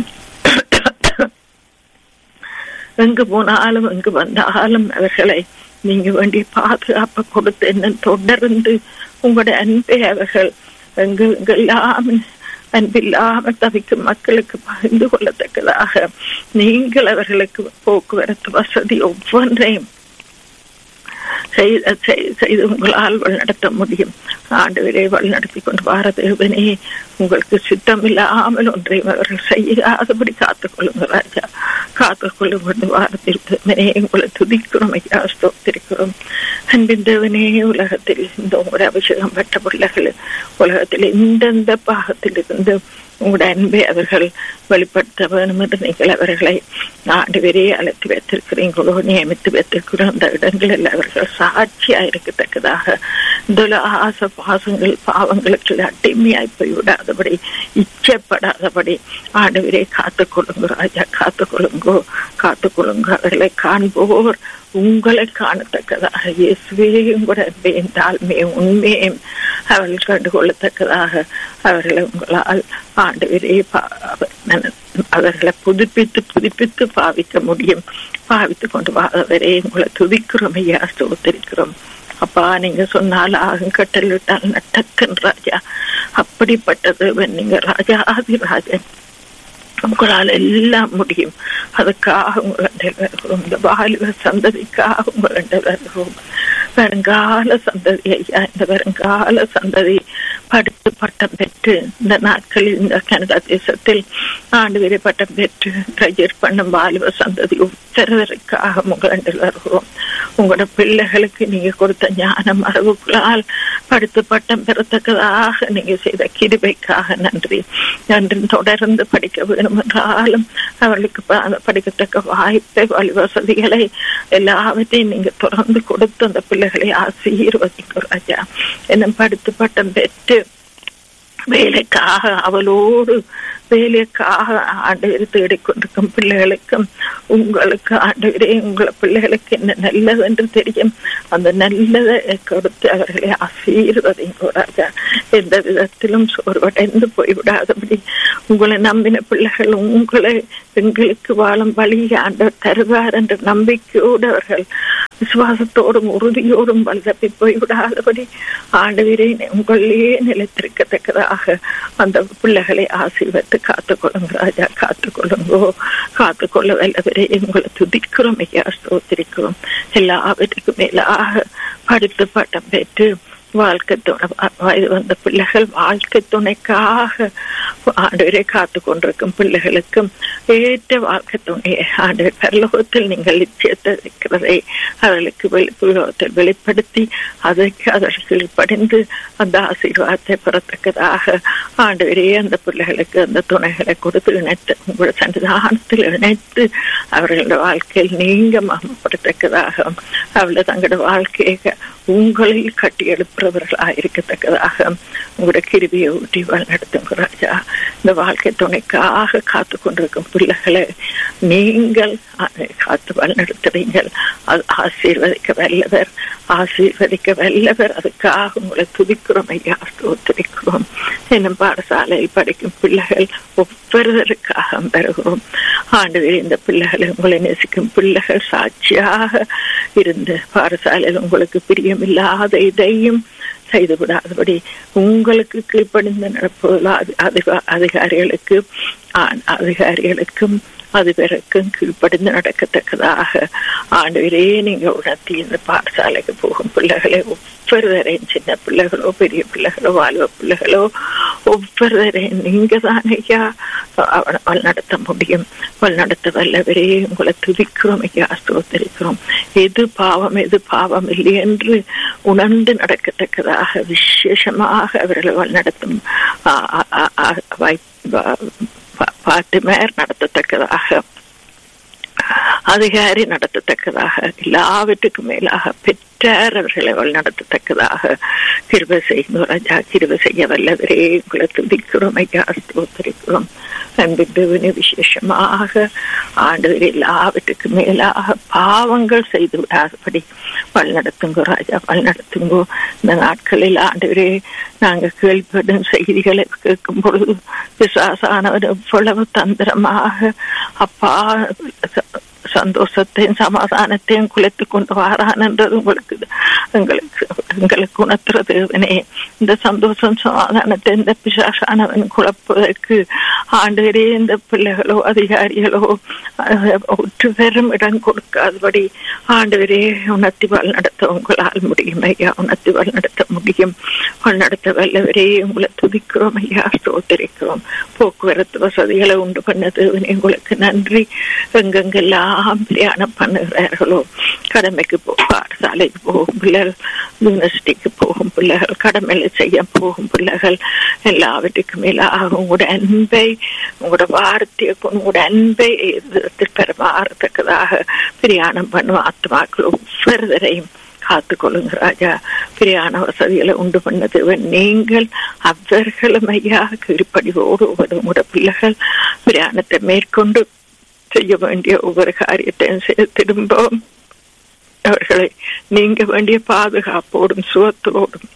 எங்கு போனாலும் எங்கு வந்தாலும் அவர்களை நீங்க வேண்டிய பாதுகாப்பை கொடுத்து என்ன தொடர்ந்து உங்களுடைய அன்பை அவர்கள் எங்கு எங்கெல்லாம் அன்பில்லாமல் தவிக்கும் மக்களுக்கு பகிர்ந்து கொள்ளத்தக்கதாக நீங்கள் அவர்களுக்கு போக்குவரத்து வசதி ஒவ்வொன்றையும் செய்து உங்களால் வழிநடத்த முடியும். ஆண்டவரே, வழிநடத்தி கொண்டு வார தேவனே, உங்களுக்கு சித்தம் இல்லாமல் ஒன்றையும் அவர்கள் செய்யாதபடி காத்துக்கொள்ளுங்க ராஜா, காத்துக்கொள்ளும் கொண்டு வார தேவனே உங்களை துதிக்கிறோம் ஐயா, ஸ்தோத்திரிக்கிறோம். அன்பின் தேவனே, உலகத்தில் இந்த உங்களுடைய அபிஷேகம் பெற்ற பிள்ளைகள் உலகத்தில் எந்தெந்த பாகத்தில் இருந்து உங்களுடைய அன்பை அவர்கள் வெளிப்படுத்த வேணும் என்று நீங்கள் அவர்களை ஆண்டவரே அழைத்து வைத்திருக்கிறீங்களோ, நியமித்து வைத்திருக்கிறோம். அந்த இடங்களில் அவர்கள் சாட்சியா இருக்கத்தக்கதாக இந்த ஆச பாசங்கள் பாவங்களுக்கு அடிமையாய் போய்விடாதபடி, இச்சப்படாதபடி ஆண்டவரே காத்துக்கொள்ளுங்க ராஜா, காத்துக்கொள்ளுங்கோ, காத்துக்கொள்ளுங்க. அவர்களை காண்போர் உங்களை காணத்தக்கதாக இயேசுவே உங்களோட அன்பையும் தாழ்மையும் உண்மையும் அவர்கள் கண்டுகொள்ளத்தக்கதாக அவர்களை உங்களால் ஆண்டவரே அவர்களை புதுப்பித்து புதுப்பித்து பாவிக்க முடியும். பாவித்து கொண்டு வாதவரே உங்களை துதிக்கிறோம் ஐயா, ஸ்தோத்திரிக்கிறோம். அப்பா, நீங்க சொன்னால் ஆகும், கட்டல் விட்டால் நட்டக்கன் ராஜா. அப்படிப்பட்டது நீங்க ராஜா ஆதி ராஜன், உங்களால் எல்லாம் முடியும். அதுக்காக உங்கள் வருகிறோம். இந்த வாலிப சந்ததிக்காக உங்கள் வருகிறோம். வருங்கால சந்ததி ஐயா, இந்த வருங்கால சந்ததி படித்து பட்டம் பெற்று இந்த நாட்களில் இந்த கனடா தேசத்தில் ஆண்டு வரை பட்டம் பெற்று கிராஜுவேட் பண்ணும் வாலிப சந்ததி ஒவ்வொருவருக்காக உங்கள் வருகிறோம். உங்களோட பிள்ளைகளுக்கு நீங்க கொடுத்த ஞானம் அறிவுகளால் படித்து பட்டம் பெறத்தக்கதாக நீங்க செய்த கிருபைக்காக நன்றி. நன்றி. தொடர்ந்து படிக்க வேணும் என்றாலும் அவர்களுக்கு படிக்கத்தக்க வாய்ப்பை, வழி வசதிகளை எல்லாவற்றையும் நீங்க தொடர்ந்து கொடுத்து அந்த பிள்ளைகளை ஆசீர்வதிக்கும் ராஜா. என்ன படித்து பட்டம் பெற்று வேலைக்காக அவளோடு வேலைக்காக ஆண்டவரை தேடிக்கொண்டிருக்கும் பிள்ளைகளுக்கும் உங்களுக்கு ஆண்டவரே உங்களை பிள்ளைகளுக்கு என்ன நல்லது என்று தெரியும். அந்த நல்லதை கொடுத்து அவர்களை ஆசீர்வதிங்க ராஜா. எந்த விதத்திலும் சோர்வடைந்து போய்விடாதபடி உங்களை நம்பின பிள்ளைகள் உங்களை எங்களுக்கு வாழும் வழி ஆண்டவர் தருவார் என்ற நம்பிக்கையோடு அவர்கள் விசுவாசத்தோடும் உறுதியோடும் வளர்ப்பி போய்விடாதபடி ஆண்டவரே உங்களே நிலைத்திருக்கத்தக்கதாக அந்த பிள்ளைகளை ஆசீர்வதித்து காத்துக்கொள்ளுங்க ராஜா, காத்துக்கொள்ளுங்கோ. காத்துக்கொள்ள வல்லவரே உங்களை துதிக்கிறோம் ஐயா, ஸ்தோத்திரிக்கிறோம். எல்லாவற்றுக்கும் மேலாக படித்து பட்டம் பெற்று வாழ்க்கை துணை வயது வந்த பிள்ளைகள் வாழ்க்கை துணைக்காக ஆண்டவரை காத்து கொண்டிருக்கும் பிள்ளைகளுக்கும் ஏற்ற வாழ்க்கை துணையை ஆண்டவர் பரலோகத்தில் நீங்கள் நிச்சயத்திருக்கிறதை அவர்களுக்கு வெளிப்புலகத்தில் வெளிப்படுத்தி அதற்கு அதற்கு படிந்து அந்த ஆசீர்வாதத்தை பெறத்தக்கதாக ஆண்டவரே அந்த பிள்ளைகளுக்கு அந்த துணைகளை கொடுத்து இணைத்து உங்களுடைய சன்னிதானத்தில் இணைத்து அவர்களுடைய வாழ்க்கையில் நீங்க மகமப்படத்தக்கதாக அவளை தங்களோட வாழ்க்கையை உங்களில் கட்டி எழுப்புறவர்களாக இருக்கத்தக்கதாக உங்களுடைய கிருபியை ஊட்டி வழிநடத்துங்க ராஜா. இந்த வாழ்க்கை துணைக்காக காத்து கொண்டிருக்கும் பிள்ளைகளை நீங்கள் காத்து வழிநடத்துறீங்கள். அது ஆசீர்வதிக்க வல்லவர், ஆசீர்வதிக்க வல்லவர். அதுக்காக உங்களை துதிக்கிறோம் ஐயா, ஸ்தோத்திரிக்கிறோம். இன்னும் பாடசாலையில் படிக்கும் பிள்ளைகள் ஒவ்வொருவருக்காக பெறுகிறோம் ஆண்டவரே. இந்த பிள்ளைகளை உங்களை நேசிக்கும் பிள்ளைகள் சாட்சியாக இருந்து பாடசாலையில் உங்களுக்கு பிரியமில்லாத இதையும் செய்து விடாதபடி உங்களுக்கு கீழ்ப்படிந்து நடப்பதில் அதிகாரிகளுக்கு அதிகாரிகளுக்கும் அதிபருக்கும் கீழ்ப்படிந்து நடக்கத்தக்கதாக ஆண்டவரே நீங்க உணர்த்தி இந்த பாடசாலைக்கு போகும் பிள்ளைகளை ஒவ்வொருவரையும், சின்ன பிள்ளைகளோ பெரிய பிள்ளைகளோ வாழ்வ பிள்ளைகளோ ஒவ்வொருவரையும் நீங்க தான் ஐயா வழிநடத்த முடியும். வழிநடத்த வல்லவரே உங்களை துதிக்கிறோம் ஐயா, ஸ்தோத்திரிக்கிறோம். எது பாவம் எது பாவம் இல்லை என்று உணர்ந்து நடக்கத்தக்கதாக விசேஷமாக அவர்களை வழிநடத்தும் பாட்டுமேர் நடத்தத்தக்கதாக, அதிகாரி நடத்தத்தக்கதாக, எல்லாவற்றுக்கும் மேலாக பெற்றார் அவர்களை வழிநடத்தத்தக்கதாக கிருபை செய்யும் ராஜா. கிருபை செய்ய வல்லவரே உங்களை துதிக்கிறோம் ஐயா, ஸ்தோத்திரிக்கிறோம். அன்பின் விசேஷமாக ஆண்டவர் எல்லாவற்றுக்கும் மேலாக பாவங்கள் செய்து விடாதபடி வழிநடத்துங்கோ ராஜா, வழிநடத்துங்கோ. இந்த நாட்களில் ஆண்டவரே நாங்கள் கேள்விப்படும் செய்திகளை கேட்கும் பொழுது பிசாசானவர் எவ்வளவு தந்திரமாக அப்பா சந்தோஷத்தையும் சமாதானத்தையும் குலைத்து கொண்டு வாரான் என்றது உங்களுக்கு எங்களுக்கு எங்களுக்கு உணர்த்துற தேவனே. இந்த சந்தோஷம் சமாதானத்தை இந்த பிசாசானவன் குழப்பதற்கு ஆண்டவரே இந்த பிள்ளைகளோ அதிகாரிகளோ ஒற்று பெரும் இடம் கொடுக்காதபடி ஆண்டவரே உணர்த்தி வழி நடத்த உங்களால் முடியும் ஐயா, உணர்த்தி வழி நடத்த முடியும். வழி நடத்த வல்லவரே உங்களை துதிக்கிறோம் ஐயா, ஸ்தோத்திரிக்கிறோம். போக்குவரத்து வசதிகளை உண்டு பண்ண தேவனே உங்களுக்கு நன்றி. எங்கெங்கெல்லாம் பிரயாணம் பண்ணுகிறார்களோ, கடமைக்கு போ பாடசாலைக்கு போகும் பிள்ளைகள், யூனிவர்சிட்டிக்கு போகும் பிள்ளைகள், கடமையில செய்ய போகும் பிள்ளைகள், எல்லாவற்றுக்கும் மேலாக உங்களோட அன்பை உங்களோட வார்த்தையை உங்களோட அன்பை எதிர்த்தில் பெறமாறத்தக்கதாக பிரயாணம் பண்ணும் ஆத்மாக்கள் ஒவ்வொருவரையும் காத்து கொள்ளுங்க ராஜா. பிரியான வசதிகளை உண்டு பண்ணது நீங்கள் அவர்களும் ஐயா கீழ்ப்படிவோடு உங்களோட பிள்ளைகள் பிரயாணத்தை மேற்கொண்டு செய்ய வேண்டிய ஒவ்வொரு காரியத்தையும் திரும்ப அவர்களை நீங்க வேண்டிய பாதுகாப்போடும் சுகத்தோடும்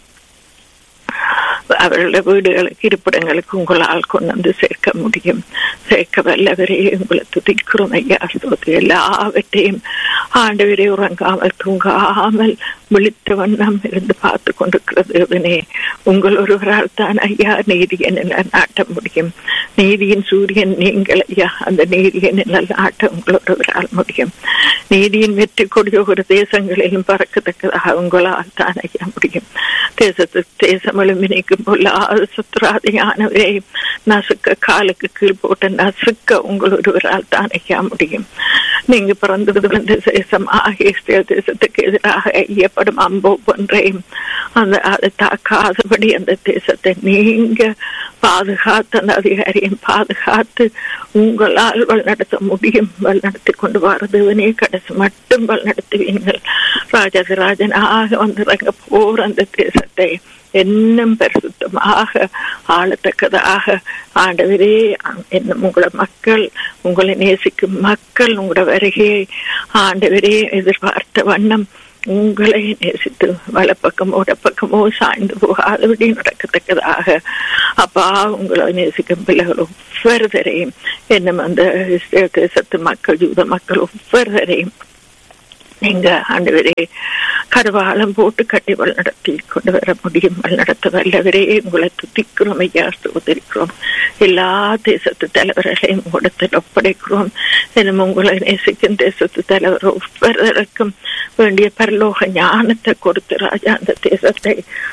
அவர்களுடைய வீடுகளுக்கு இருப்பிடங்களுக்கு உங்களால் கொண்டு வந்து சேர்க்க முடியும். சேர்க்க வல்லவரே உங்களை துதிக்கிறோம் ஐயா, ஸ்தோத்திரம். எல்லாவற்றையும் ஆண்டவரே உறங்காமல் தூங்காமல் விழித்த வண்ணம் இருந்து பார்த்து கொண்டிருக்கிறது உங்கள் ஒருவரால் தான் ஐயா நீதியை நாட்ட முடியும். நீதியின் சூரியன் நீங்கள் ஐயா, அந்த நீதியை நாட்ட உங்கள் ஒருவரால் முடியும். நீதியின் வெற்றி கொடிய ஒரு தேசங்களிலும் பறக்கத்தக்கதாக உங்களால் தான் ஐயா முடியும். தேசத்து தேசம் எழுமினைக்கும் பொல்லாத சுத்திராதியானவரை நசுக்க காலுக்கு கீழ் போட்ட நசுக்க உங்கள் ஒருவரால் தான் ஐயா முடியும். நீங்க பிறந்தது வந்த தேசம் ஆகிய தேசத்துக்கு எதிராக ஐயப்படும் அம்போ ஒன்றையும் அந்த அதை தாக்காதபடி அந்த தேசத்தை நீங்க பாதுகாத்து அந்த அதிகாரியும் பாதுகாத்து உங்களால் வழிநடத்த முடியும். வழிநடத்தி கொண்டு வரதுவனே கடைசி மட்டும் வழிநடத்துவீங்கள். ராஜாதிராஜனாக வந்துறங்க போற அந்த தேசத்தை என்னும் பரிசுத்தமாக ஆளத்தக்கதாக ஆண்டவரே என்னும் உங்களோட மக்கள், உங்களை நேசிக்கும் மக்கள் உங்களோட வருகையை ஆண்டவரே எதிர்பார்த்த வண்ணம் உங்களை நேசித்து வலப்பக்கமோ இடப்பக்கமோ சாய்ந்து போகாதபடி நடக்கத்தக்கதாக அப்பா உங்களை நேசிக்கும் பிள்ளைகள் ஒவ்வொருவரையும் என்னும் அந்த தேசத்து மக்கள் யூத மக்கள் ஒவ்வொருவரையும் நீங்க ஆண்டவரே கருவாளம் போட்டு கட்டி வழிநடத்தி கொண்டு வர முடியும். வழிநடத்த வல்லவரே உங்களை துதிக்கிறோம் ஐயா, ஸ்தோத்திரிக்கிறோம். எல்லா தேசத்து தலைவர்களையும் உங்களிடத்தில் ஒப்படைக்கிறோம். இன்னும் உங்களை நேசிக்கும் தேசத்து தலைவர் ஒவ்வொருவருக்கும் வேண்டிய பரலோக ஞானத்தை கொடுத்து ராஜா அந்த தேசத்தை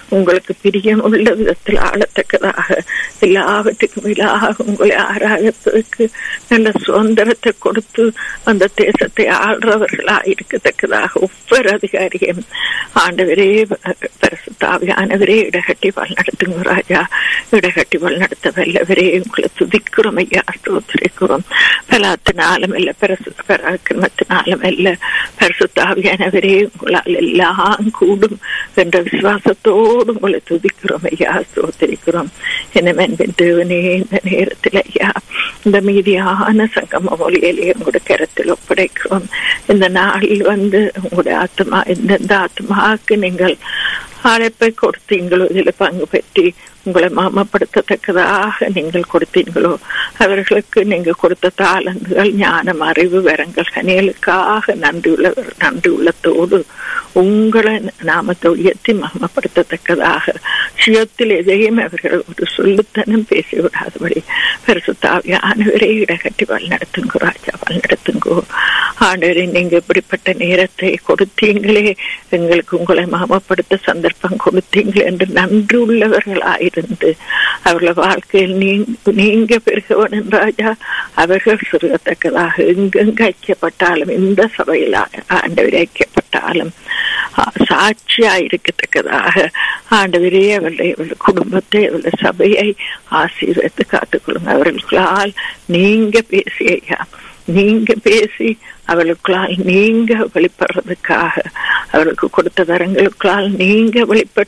உங்களுக்கு பிரியம் உள்ள விதத்தில் ஆளத்தக்கதாக எல்லாவற்றுக்கும் இல்லாக உங்களை ஆராயத்துக்கு நல்ல சுதந்திரத்தை கொடுத்து அந்த தேசத்தை ஆள்றவர்களா இருக்கத்தக்கதாக ஒவ்வொரு அதிகாரியும் ஆண்டவரே பரிசுத்தாவியானவரே இடகட்டி வல் நடத்துங்க ராஜா. இடகட்டி வல் நடத்த வல்லவரே உங்களை துதிக்கிறோம் ஐயா, ஸ்தோத்திரிக்கிறோம். பலாத்தினாலும் இல்ல பரிசு பராக்கிரமத்தினாலும் இல்ல பரிசுத்தாவியானவரே உங்களால் எல்லாம் கூடும் என்ற விசுவாசத்தோடு உங்களை துதிக்கிறோம் ஐயா, ஸ்தோத்திரிக்கிறோம். எனவே தேவனே இந்த நேரத்தில் ஐயா இந்த மீதியான சங்கம மொழியிலே உங்களுடைய கருத்தில் ஒப்படைக்கிறோம். இந்த நாளில் வந்து உங்களுடைய ஆத்மா எந்தெந்த ஆத்மாவுக்கு நீங்கள் அழைப்பை கொடுத்தீங்களோ இதில் பங்கு பெற்றி உங்களை மாமப்படுத்தத்தக்கதாக நீங்கள் கொடுத்தீங்களோ அவர்களுக்கு நீங்கள் கொடுத்த தாளந்துகள் ஞானம் அறிவு வரங்கள் கனிகளுக்காக நன்றி உள்ளவர் நன்றி உள்ளத்தோடு உங்களை நாமத்தை உயர்த்தி மகிமைப்படுத்தத்தக்கதாக சுயத்தில் எதையும் அவர்கள் ஒரு சொல்லுத்தனம் பேசிவிடாதபடி பரிசுத்தாவியானவரே இடகட்டி வழி நடத்துங்கோ ராஜா, வழி நடத்துங்கோ ஆண்டவரே. நீங்க இப்படிப்பட்ட நேரத்தை கொடுத்தீங்களே, எங்களுக்கு உங்களை மகிமைப்படுத்த சந்தர்ப்பம் கொடுத்தீங்களே என்று நன்றி உள்ளவர்களாயிரு இருந்து அவர்கள் வாழ்க்கையில் நீங்க பெருகவன் ராஜா. அவர்கள் சிறுகத்தக்கதாக எங்கெங்கு ஐக்கியப்பட்டாலும் இந்த சபையில் ஆண்டவரை ஐக்கியப்பட்டாலும் சாட்சியா இருக்கத்தக்கதாக ஆண்டவரே அவருடைய குடும்பத்தை அவருடைய சபையை ஆசீர்வதித்து காத்துக்கொள்ளுங்க. அவர்களால் நீங்க பேசி ஐயா, நீங்க பேசி அவளுக்களால் நீங்க வெளிப்படுறதுக்காக அவளுக்கு கொடுத்த வரங்களுக்களால் நீங்க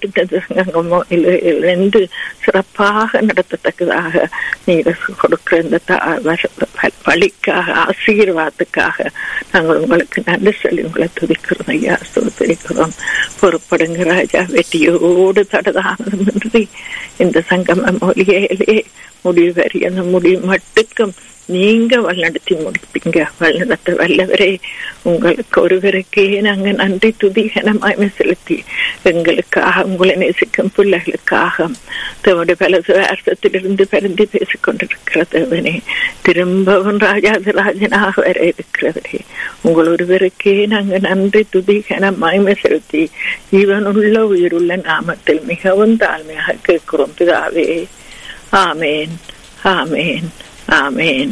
வெளிப்பட்டு சிறப்பாக நடத்தத்தக்கதாக நீங்க கொடுக்கிற இந்த வழிக்காக ஆசீர்வாதத்துக்காக நாங்கள் உங்களுக்கு நன்றி சொல்லி உங்களை துதிக்கிறோம் ஐயா, ஸ்தோத்திரிக்கிறோம். பொறுப்படுங்க ராஜா, வெற்றியோடு தடதானது இந்த சங்கம மொழியிலே முடிவு வரி அந்த முடிவு மட்டுக்கும் நீங்க வழிநடத்தி முடிப்பீங்க. வழிநடத்த வல்லவரே உங்களுக்கு ஒருவருக்கே நாங்க நன்றி துதி கனமாய்மை செலுத்தி எங்களுக்காக உங்களை நேசிக்கும் பிள்ளைகளுக்காக தன்னுடைய பல சுவாசத்திலிருந்து பரந்தி பேசிக் கொண்டிருக்கிற தேவனே, திரும்பவும் ராஜாதிராஜனாக வர இருக்கிறவரே உங்கள் ஒருவருக்கே நாங்க நன்றி துதி கனமாய்மை செலுத்தி ஜீவனுள்ள உயிருள்ள நாமத்தில் மிகவும் தாழ்மையாக கேட்கிறோம் பிதாவே. ஆமேன், ஆமேன், ஆமேன்,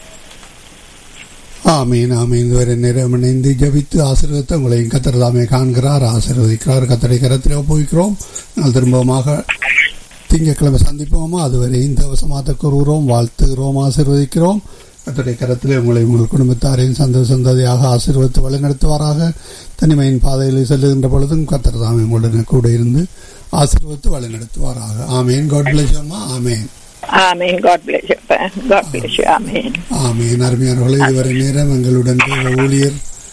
ஆமீன், ஆமீன். இதுவரை நேரம் இணைந்து ஜபித்து ஆசீர்வதித்து உங்களையும் கர்த்தர் தாமே காண்கிறார், ஆசீர்வதிக்கிறார். கர்த்தரை கரத்திலே ஒப்புவிக்கிறோம். நாங்கள் திரும்பமாக திங்கட்கிழமை சந்திப்போமா? அதுவரை இந்த வசமாத்த கூறுகிறோம், வாழ்த்துகிறோம், ஆசீர்வதிக்கிறோம். கர்த்தரை கரத்திலே உங்களை உங்கள் குடும்பத்தாரையும் சந்த சந்ததியாக ஆசீர்வதித்து வழிநடத்துவாராக. தனிமையின் பாதையில் செல்லுகின்ற பொழுதும் கர்த்தர் தாமே உங்களுடன் கூட இருந்து ஆசீர்வதித்து வழிநடத்துவாராக. ஆமீன். காட் பிளஸ் யூ அம்மா. ஆமீன். Amen. God bless you. God bless you. Amen. Amen. அருமையானவர்களே, இதுவரை நேரம் எங்களுடன் ஊழியர்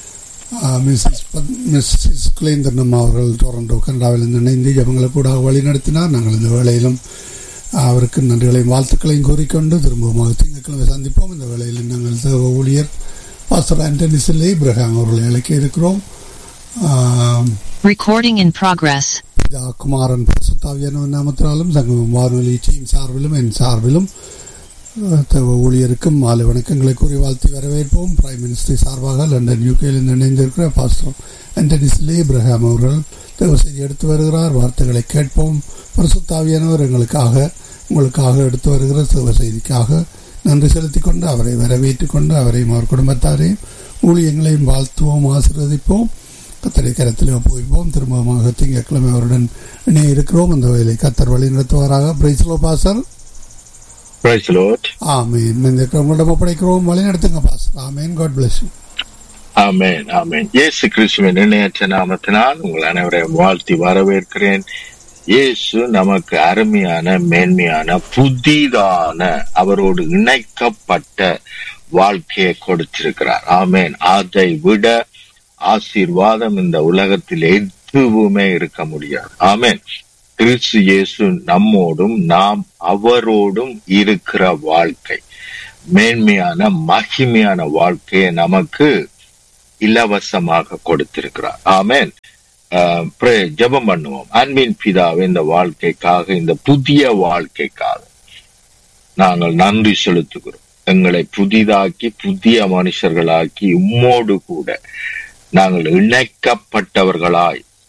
மிஸ்ஸஸ் குலேந்திரன் அவர்கள் டொரண்டோ கனடாவிலிருந்து இணைந்து ஜபங்களை கூட வழி நடத்தினார். நாங்கள் இந்த வேளையிலும் அவருக்கு நன்றிகளையும் வாழ்த்துக்களையும் கூறிக்கொண்டு திரும்பவும் திங்கட்கிழமை சந்திப்போம். இந்த வேளையில் நாங்கள் தேவ ஊழியர் பாஸ்டர் ஆண்டனி சில்லை இப்ராஹிம் அவர்களை அழைக்க இருக்கிறோம். Recording in progress. குமாரன் பரிசுத்தாவியானவர் நாமத்தினாலும் சங்கமம் வானொலி டீம் சார்பிலும் என் சார்பிலும் ஊழியருக்கும் மாலை வணக்கங்களை கூறி வாழ்த்தி வரவேற்போம். பிரைம் மினிஸ்டர் சார்பாக லண்டன் யூகேயில் இணைந்திருக்கிற பாஸ்டர் ஆண்டனி சில்லை இப்ராஹிம் அவர்கள் தேவ செய்தி எடுத்து வருகிறார். வார்த்தைகளை கேட்போம். பரிசுத்தாவியானவர் எங்களுக்காக உங்களுக்காக எடுத்து வருகிற தேவ செய்திக்காக நன்றி செலுத்திக் கொண்டு அவரை வரவேற்றுக் கொண்டு அவரையும் அவர் குடும்பத்தாரையும் ஊழியங்களையும் வாழ்த்துவோம், ஆசீர்வதிப்போம். கத்தரை கரத்தில் ஒப்புவிப்போம். திரும்பமாக திங்கட்கிழமை அவருடன் இணைய இருக்கிறோம். அந்த வேலை கத்தர் வழி நடத்துவாராக. Price low pastor. Price Lord. ஆமென். இந்த உங்களிடம் ஒப்படைக்கிறோம், வழி நடத்துங்க pastor. Amen. God bless you. ஆமென், ஆமென். இயேசு கிறிஸ்துவின் இணையற்ற நாமத்தினால் உங்கள் அனைவரையும் வாழ்த்தி வரவேற்கிறேன். இயேசு நமக்கு அருமையான மேன்மையான புதிதான அவரோடு இணைக்கப்பட்ட வாழ்க்கையை கொடுத்திருக்கிறார். ஆமென். அதை விட ஆசீர்வாதம் இந்த உலகத்தில் எதுவுமே இருக்க முடியாது. ஆமென். கிறிஸ்து இயேசு நம்மோடும் நாம் அவரோடும் இருக்கிற வாழ்க்கை, மேன்மையான மகிமையான வாழ்க்கையை நமக்கு இலவசமாக கொடுத்திருக்கிறார். ஆமென். ஜெபம் பண்ணுவோம். அன்பின் பிதாவே, இந்த வாழ்க்கைக்காக, இந்த புதிய வாழ்க்கைக்காக நாங்கள் நன்றி செலுத்துகிறோம். எங்களை புதிதாக்கி புதிய மனுஷர்களாக்கி உம்மோடு கூட நாங்கள் இணைக்கப்பட்டவர்களாய்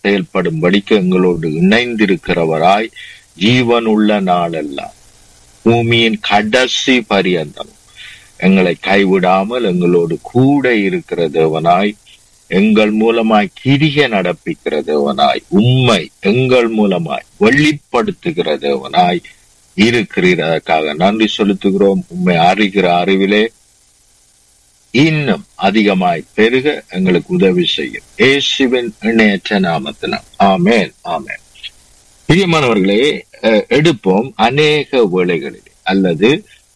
செயல்படும்படிக்கு எங்களோடு இணைந்திருக்கிறவராய் ஜீவனுள்ள நாளெல்லாம் பூமியின் கடைசி பரியந்தம் எங்களை கைவிடாமல் எங்களோடு கூட இருக்கிற தேவனாய், எங்கள் மூலமாய் கிரியை நடப்பிக்கிற தேவனாய், உம்மை எங்கள் மூலமாய் வெளிப்படுத்துகிற தேவனாய் இருக்கிறதற்காக நன்றி செலுத்துகிறோம். உம்மை அறிகிற அறிவிலே இன்னும் அதிகமாய் பெருக எங்களுக்கு உதவி செய்யும். இயேசுவின் இணையற்ற நாமத்தினால் ஆமென், ஆமென். பிரியமானவர்களே, எடுப்போம். அநேக வேளைகளில் அல்லது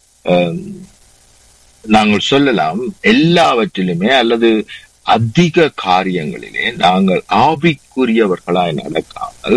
நாங்கள் சொல்லலாம் எல்லாவற்றிலுமே அல்லது அதிக காரியங்களிலே நாங்கள் ஆவிக்குரியவர்களாய் நடக்காமல்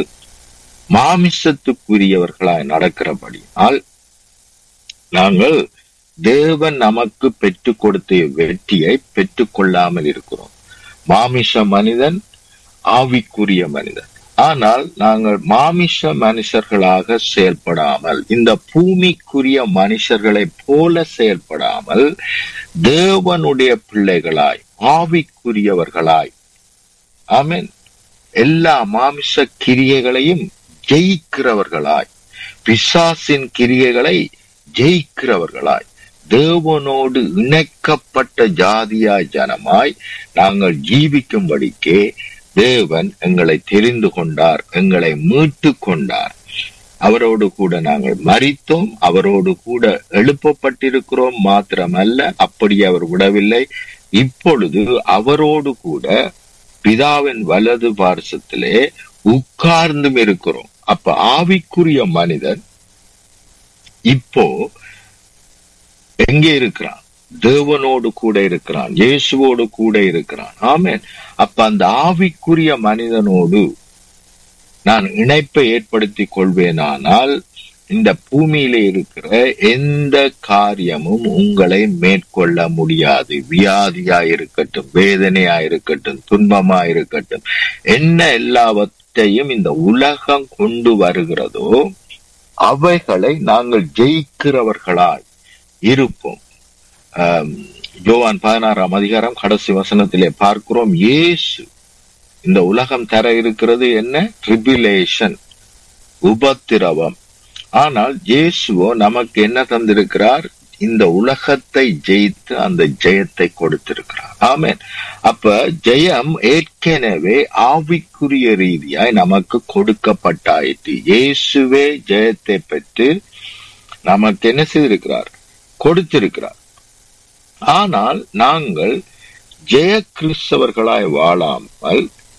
மாமிசத்துக்குரியவர்களாய் நடக்கிறபடியால் நாங்கள் தேவன் நமக்கு பெற்றுக் கொடுத்த வெற்றியை பெற்றுக் கொள்ளாமல் இருக்கிறோம். மாமிச மனிதன், ஆவிக்குரிய மனிதன். ஆனால் நாங்கள் மாமிச மனுஷர்களாக செயல்படாமல், இந்த பூமிக்குரிய மனுஷர்களை போல செயல்படாமல் தேவனுடைய பிள்ளைகளாய், ஆவிக்குரியவர்களாய், ஆமென், எல்லா மாமிச கிரியைகளையும் ஜெயிக்கிறவர்களாய், பிசாசின் கிரியைகளை ஜெயிக்கிறவர்களாய், தேவனோடு இணைக்கப்பட்ட ஜாதியாய் ஜனமாய் நாங்கள் ஜீவிக்கும்படிக்கே தேவன் எங்களை தெரிந்து கொண்டார், எங்களை மீட்டு கொண்டார். அவரோடு கூட நாங்கள் மரித்தோம், அவரோடு கூட எழுப்பப்பட்டிருக்கிறோம். மாத்திரமல்ல, அப்படி அவர் விடவில்லை, இப்பொழுது அவரோடு கூட பிதாவின் வலது பார்சத்திலே உட்கார்ந்தும் இருக்கிறோம். அப்ப ஆவிக்குரிய மனிதன் இப்போ எங்கே இருக்கிறான்? தேவனோடு கூட இருக்கிறான், இயேசுவோடு கூட இருக்கிறான். ஆமென். அப்ப அந்த ஆவிக்குரிய மனிதனோடு நான் இணைப்பை ஏற்படுத்திக் கொள்வேனானால் இந்த பூமியில இருக்கிற எந்த காரியமும் உங்களை மேற்கொள்ள முடியாது. வியாதியா இருக்கட்டும், வேதனையா இருக்கட்டும், துன்பமா இருக்கட்டும், என்ன எல்லாவற்றையும் இந்த உலகம் கொண்டு வருகிறதோ அவைகளை நாங்கள் ஜெயிக்கிறவர்களாய் இருப்போம். யோவான் பதினாறாம் அதிகாரம் கடைசி வசனத்திலே பார்க்கிறோம், இயேசு இந்த உலகம் தர இருக்கிறது என்ன? ட்ரிபிலேஷன், உபத்திரவம். ஆனால் இயேசுவோ நமக்கு என்ன தந்திருக்கிறார்? இந்த உலகத்தை ஜெயித்து அந்த ஜெயத்தை கொடுத்திருக்கிறார். ஆமென். அப்ப ஜெயம் ஏற்கனவே ஆவிக்குரிய ரீதியாய் நமக்கு கொடுக்கப்பட்டாயிற்று. இயேசுவே ஜெயத்தை பெற்று நமக்கு என்ன செய்திருக்கிறார்? கொடுத்திருக்கிறார். ஆனால் நாங்கள் ஜெய கிறிஸ்தவர்களாய் வாழாமல்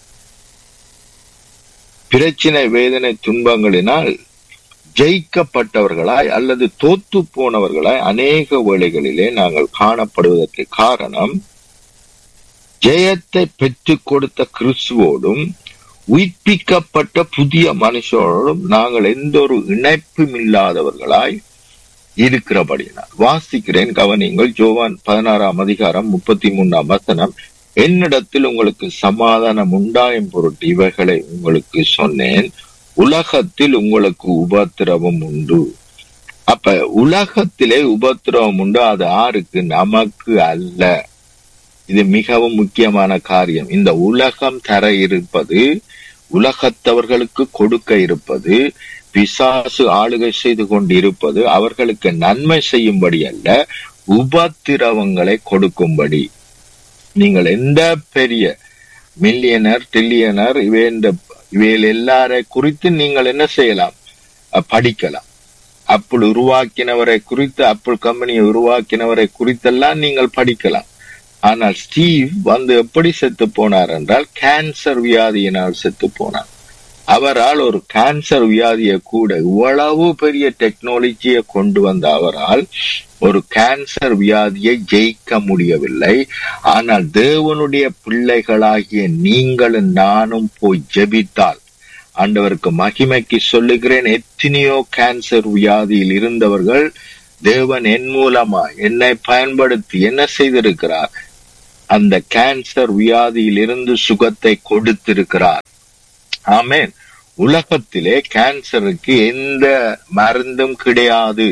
பிரச்சனை, வேதனை, துன்பங்களினால் ஜெயிக்கப்பட்டவர்களாய் அல்லது தோத்து போனவர்களாய் அநேக வேளைகளிலே நாங்கள் காணப்படுவதற்கு காரணம், ஜெயத்தை பெற்றுக் கொடுத்த கிறிஸ்துவோடும் உயிர்ப்பிக்கப்பட்ட புதிய மனுஷரோடும் நாங்கள் எந்த ஒரு இணைப்பும் இல்லாதவர்களாய் இருக்கிறபடினார். வாசிக்கிறேன், கவனிங்கள். யோவான் பதினாறாம் அதிகாரம் முப்பத்தி மூன்றாம் வசனம், என்னிடத்தில் உங்களுக்கு சமாதானம் உண்டாயும் பொருட்டு இவைகளை உங்களுக்கு சொன்னேன், உலகத்தில் உங்களுக்கு உபத்திரவம் உண்டு. அப்ப உலகத்திலே உபத்திரவம் உண்டு. அது யாருக்கு? நமக்கு அல்ல. இது மிகவும் முக்கியமான காரியம். இந்த உலகம் தர இருப்பது, உலகத்தவர்களுக்கு கொடுக்க இருப்பது, பிசாசு ஆளுகை செய்து கொண்டிருப்பது அவர்களுக்கு நன்மை செய்யும்படி அல்ல, உபத்திரவங்களை கொடுக்கும்படி. நீங்கள் எந்த பெரிய மில்லியனர், டில்லியனர், இவை இவையில் எல்லாரை குறித்து நீங்கள் என்ன செய்யலாம்? படிக்கலாம். அப்புள் உருவாக்கினவரை குறித்து, அப்புள் கம்பெனியை உருவாக்கினவரை குறித்தெல்லாம் நீங்கள் படிக்கலாம். ஆனால் ஸ்டீவ் வந்து எப்படி செத்து போனார் என்றால், கேன்சர் வியாதியினால் செத்து போனார். அவரால் ஒரு கேன்சர் வியாதியை கூட, இவ்வளவு பெரிய டெக்னாலஜியை கொண்டு வந்த அவரால் ஒரு கேன்சர் வியாதியை ஜெயிக்க முடியவில்லை. ஆனால் தேவனுடைய பிள்ளைகளாகிய நீங்களும் நானும் போய் ஜெபித்தால், ஆண்டவருக்கு மகிமைக்கு சொல்லுகிறேன், எத்தனையோ கேன்சர் வியாதியில் இருந்தவர்கள் தேவன் என் மூலமா என்னை பயன்படுத்தி என்ன செய்திருக்கிறார்? அந்த கேன்சர் வியாதியில் இருந்து சுகத்தை கொடுத்திருக்கிறார். ஆமென். உலகத்திலே கேன்சருக்கு எந்த மருந்தும் கிடையாது.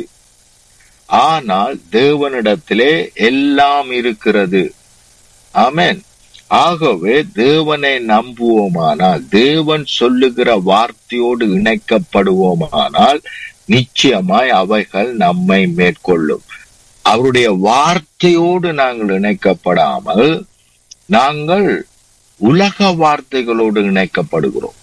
ஆனால் தேவனிடத்திலே எல்லாம் இருக்கிறது. ஆமென். ஆகவே தேவனை நம்புவோமானால், தேவன் சொல்லுகிற வார்த்தையோடு இணைக்கப்படுவோமானால் நிச்சயமாய் அவைகள் நம்மை மேற்கொள்ளும். அவருடைய வார்த்தையோடு நாங்கள் இணைக்கப்படாமல் நாங்கள் உலக வார்த்தைகளோடு இணைக்கப்படுகிறோம்.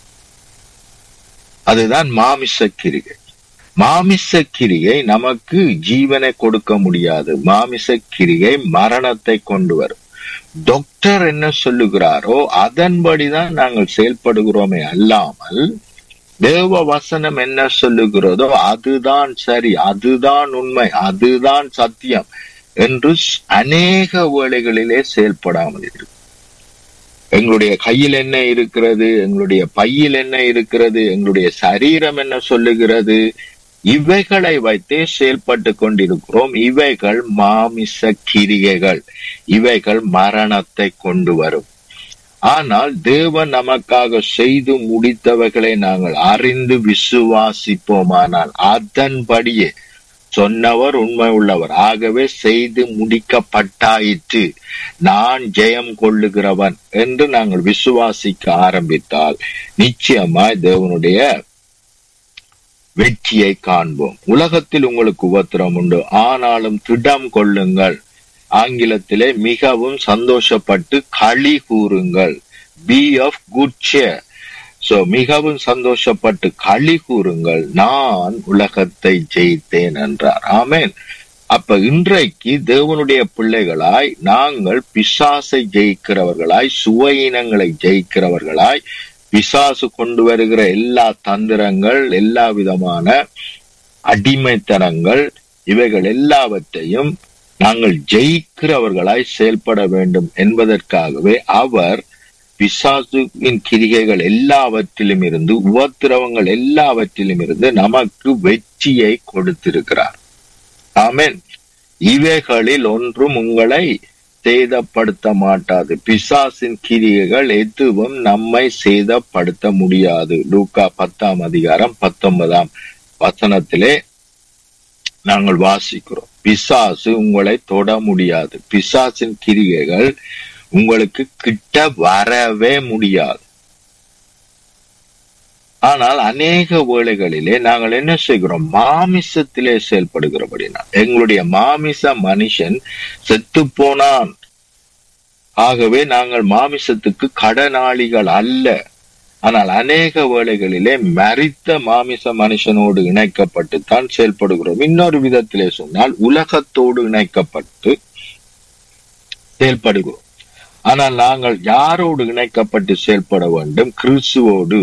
அதுதான் மாமிச கிரியை. மாமிச கிரியை நமக்கு ஜீவனை கொடுக்க முடியாது. மாமிச கிரியை மரணத்தை கொண்டு வரும். டாக்டர் என்ன சொல்லுகிறாரோ அதன்படிதான் நாங்கள் செயல்படுகிறோமே அல்லாமல் தேவ வசனம் என்ன சொல்லுகிறதோ அதுதான் சரி, அதுதான் உண்மை, அதுதான் சத்தியம் என்று அநேக வேளைகளிலே செயல்படாமல் இருக்கு. எங்களுடைய கையில் என்ன இருக்கிறது, எங்களுடைய பையில் என்ன இருக்கிறது, எங்களுடைய சரீரம் என்ன சொல்லுகிறது, இவைகளை வைத்தே செயல்பட்டு கொண்டிருக்கிறோம். இவைகள் மாமிச கிரியைகள், இவைகள் மரணத்தை கொண்டு வரும். ஆனால் தேவன் நமக்காக செய்து முடித்தவைகளை நாங்கள் அறிந்து விசுவாசிப்போமானால் அதன்படியே சொன்னவர் உண்மை உள்ளவர், ஆகவே செய்து முடிக்கப்பட்டாயிற்று, நான் ஜெயம் கொள்ளுகிறவன் என்று நாங்கள் விசுவாசிக்க ஆரம்பித்தால் நிச்சயமாய் தேவனுடைய வெற்றியை காண்போம். உலகத்தில் உங்களுக்கு உபத்திரம் உண்டு, ஆனாலும் திடம் கொள்ளுங்கள். ஆங்கிலத்திலே மிகவும் சந்தோஷப்பட்டு களி கூறுங்கள். P of good chair. So மிகவும் சந்தோஷப்பட்டு களி கூறுங்கள், நான் உலகத்தை ஜெயித்தேன் என்றார். ஆமேன். அப்ப இன்றைக்கு தேவனுடைய பிள்ளைகளாய் நாங்கள் பிசாசை ஜெயிக்கிறவர்களாய், சுவையினங்களை ஜெயிக்கிறவர்களாய், பிசாசு கொண்டு வருகிற எல்லா தந்திரங்கள், எல்லா விதமான அடிமைத்தனங்கள், இவைகள் எல்லாவற்றையும் நாங்கள் ஜெயிக்கிறவர்களாய் செயல்பட வேண்டும் என்பதற்காகவே அவர் பிசாசுவின் கிரிகைகள் எல்லாவற்றிலும் இருந்து, உபத்திரவங்கள் எல்லாவற்றிலும் இருந்து நமக்கு வெற்றியை கொடுத்திருக்கிறார். ஆமென். இவைகளில் ஒன்றும் உங்களை சேதப்படுத்த மாட்டாது. பிசாசின் கிரியைகள் எதுவும் நம்மை சேதப்படுத்த முடியாது. லூக்கா பத்தாம் அதிகாரம் பத்தொன்பதாம் வசனத்திலே நாங்கள் வாசிக்கிறோம். பிசாசு உங்களை தொட முடியாது. பிசாசின் கிரியைகள் உங்களுக்கு கிட்ட வரவே முடியாது. ஆனால் அநேக வேளைகளிலே நாங்கள் என்ன செய்கிறோம், மாமிசத்திலே செயல்படுகிறபடினா எங்களுடைய மாமிச மனுஷன் செத்து போனான். ஆகவே நாங்கள் மாமிசத்துக்கு கடனாளிகள் அல்ல. ஆனால் அநேக வேளைகளிலே மரித்த மாமிச மனுஷனோடு இணைக்கப்பட்டுத்தான் செயல்படுகிறோம். இன்னொரு விதத்திலே சொன்னால் உலகத்தோடு இணைக்கப்பட்டு செயல்படுகிறோம். ஆனால் நாங்கள் யாரோடு இணைக்கப்பட்டு செயல்பட வேண்டும்? கிறிஸ்துவோடு,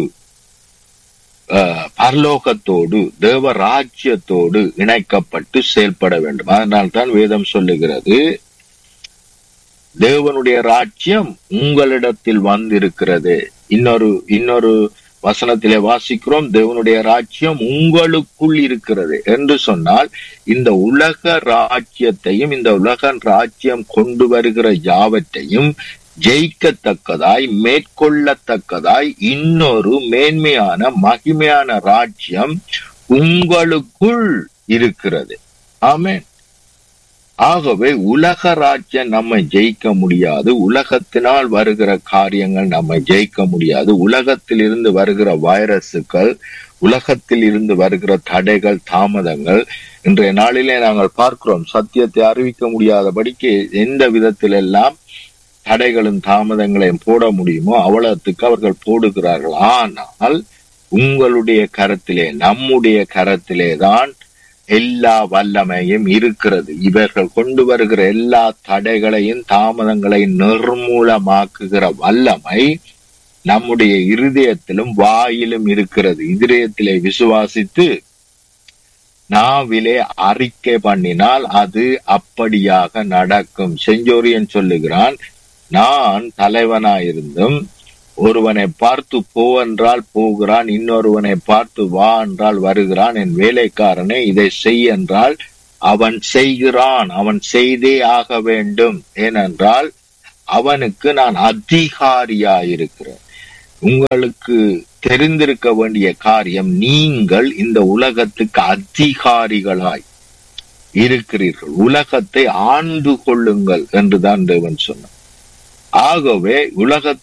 பரலோகத்தோடு, தேவ ராஜ்யத்தோடு இணைக்கப்பட்டு செயல்பட வேண்டும். அதனால் தான் வேதம் சொல்லுகிறது, தேவனுடைய ராஜ்யம் உங்களிடத்தில் வந்திருக்கிறது. இன்னொரு இன்னொரு வசனத்திலே வாசிக்கிறோம், தேவனுடைய ராஜ்யம் உங்களுக்குள் இருக்கிறது என்று சொன்னால், இந்த உலக ராஜ்யத்தையும் இந்த உலக ராஜ்யம் கொண்டு வருகிற யாவற்றையும் ஜெயிக்கத்தக்கதாய், மேற்கொள்ளத்தக்கதாய் இன்னொரு மேன்மையான மகிமையான ராஜ்யம் உங்களுக்குள் இருக்கிறது. ஆமென். ஆகவே உலக ராஜ்யம் நம்மை ஜெயிக்க முடியாது. உலகத்தினால் வருகிற காரியங்கள் நம்மை ஜெயிக்க முடியாது. உலகத்தில் இருந்து வருகிற வைரசுகள், உலகத்தில் இருந்து வருகிற தடைகள், தாமதங்கள் இன்றைய நாளிலே நாங்கள் பார்க்கிறோம். சத்தியத்தை அறிவிக்க முடியாதபடிக்கு எந்த விதத்திலெல்லாம் தடைகளும் தாமதங்களையும் போட முடியுமோ அவ்வளவுக்கு அவர்கள் போடுகிறார்கள். ஆனால் உங்களுடைய கரத்திலே, நம்முடைய கரத்திலே தான் எல்லா வல்லமையும் இருக்கிறது. இவர்கள் கொண்டு வருகிற எல்லா தடைகளையும் தாமதங்களையும் நிர்மூலமாக்குகிற வல்லமை நம்முடைய இருதயத்திலும் வாயிலும் இருக்கிறது. இதயத்திலே விசுவாசித்து நாவிலே அறிக்கை பண்ணினால் அது அப்படியாக நடக்கும். செஞ்சோரியன் சொல்லுகிறான், நான் தலைவனாயிருந்தும் ஒருவனை பார்த்து போ என்றால் போகிறான், இன்னொருவனை பார்த்து வா என்றால் வருகிறான். என் வேலைக்காரனை இதை செய் என்றால் அவன் செய்கிறான். அவன் செய்தே ஆக வேண்டும், ஏனென்றால் அவனுக்கு நான் அதிகாரியாயிருக்கிறேன். உங்களுக்கு தெரிந்திருக்க வேண்டிய காரியம், நீங்கள் இந்த உலகத்துக்கு அதிகாரிகளாய் இருக்கிறீர்கள். உலகத்தை ஆண்டு கொள்ளுங்கள் என்றுதான் தேவன் சொன்னார். ஆகவே உலக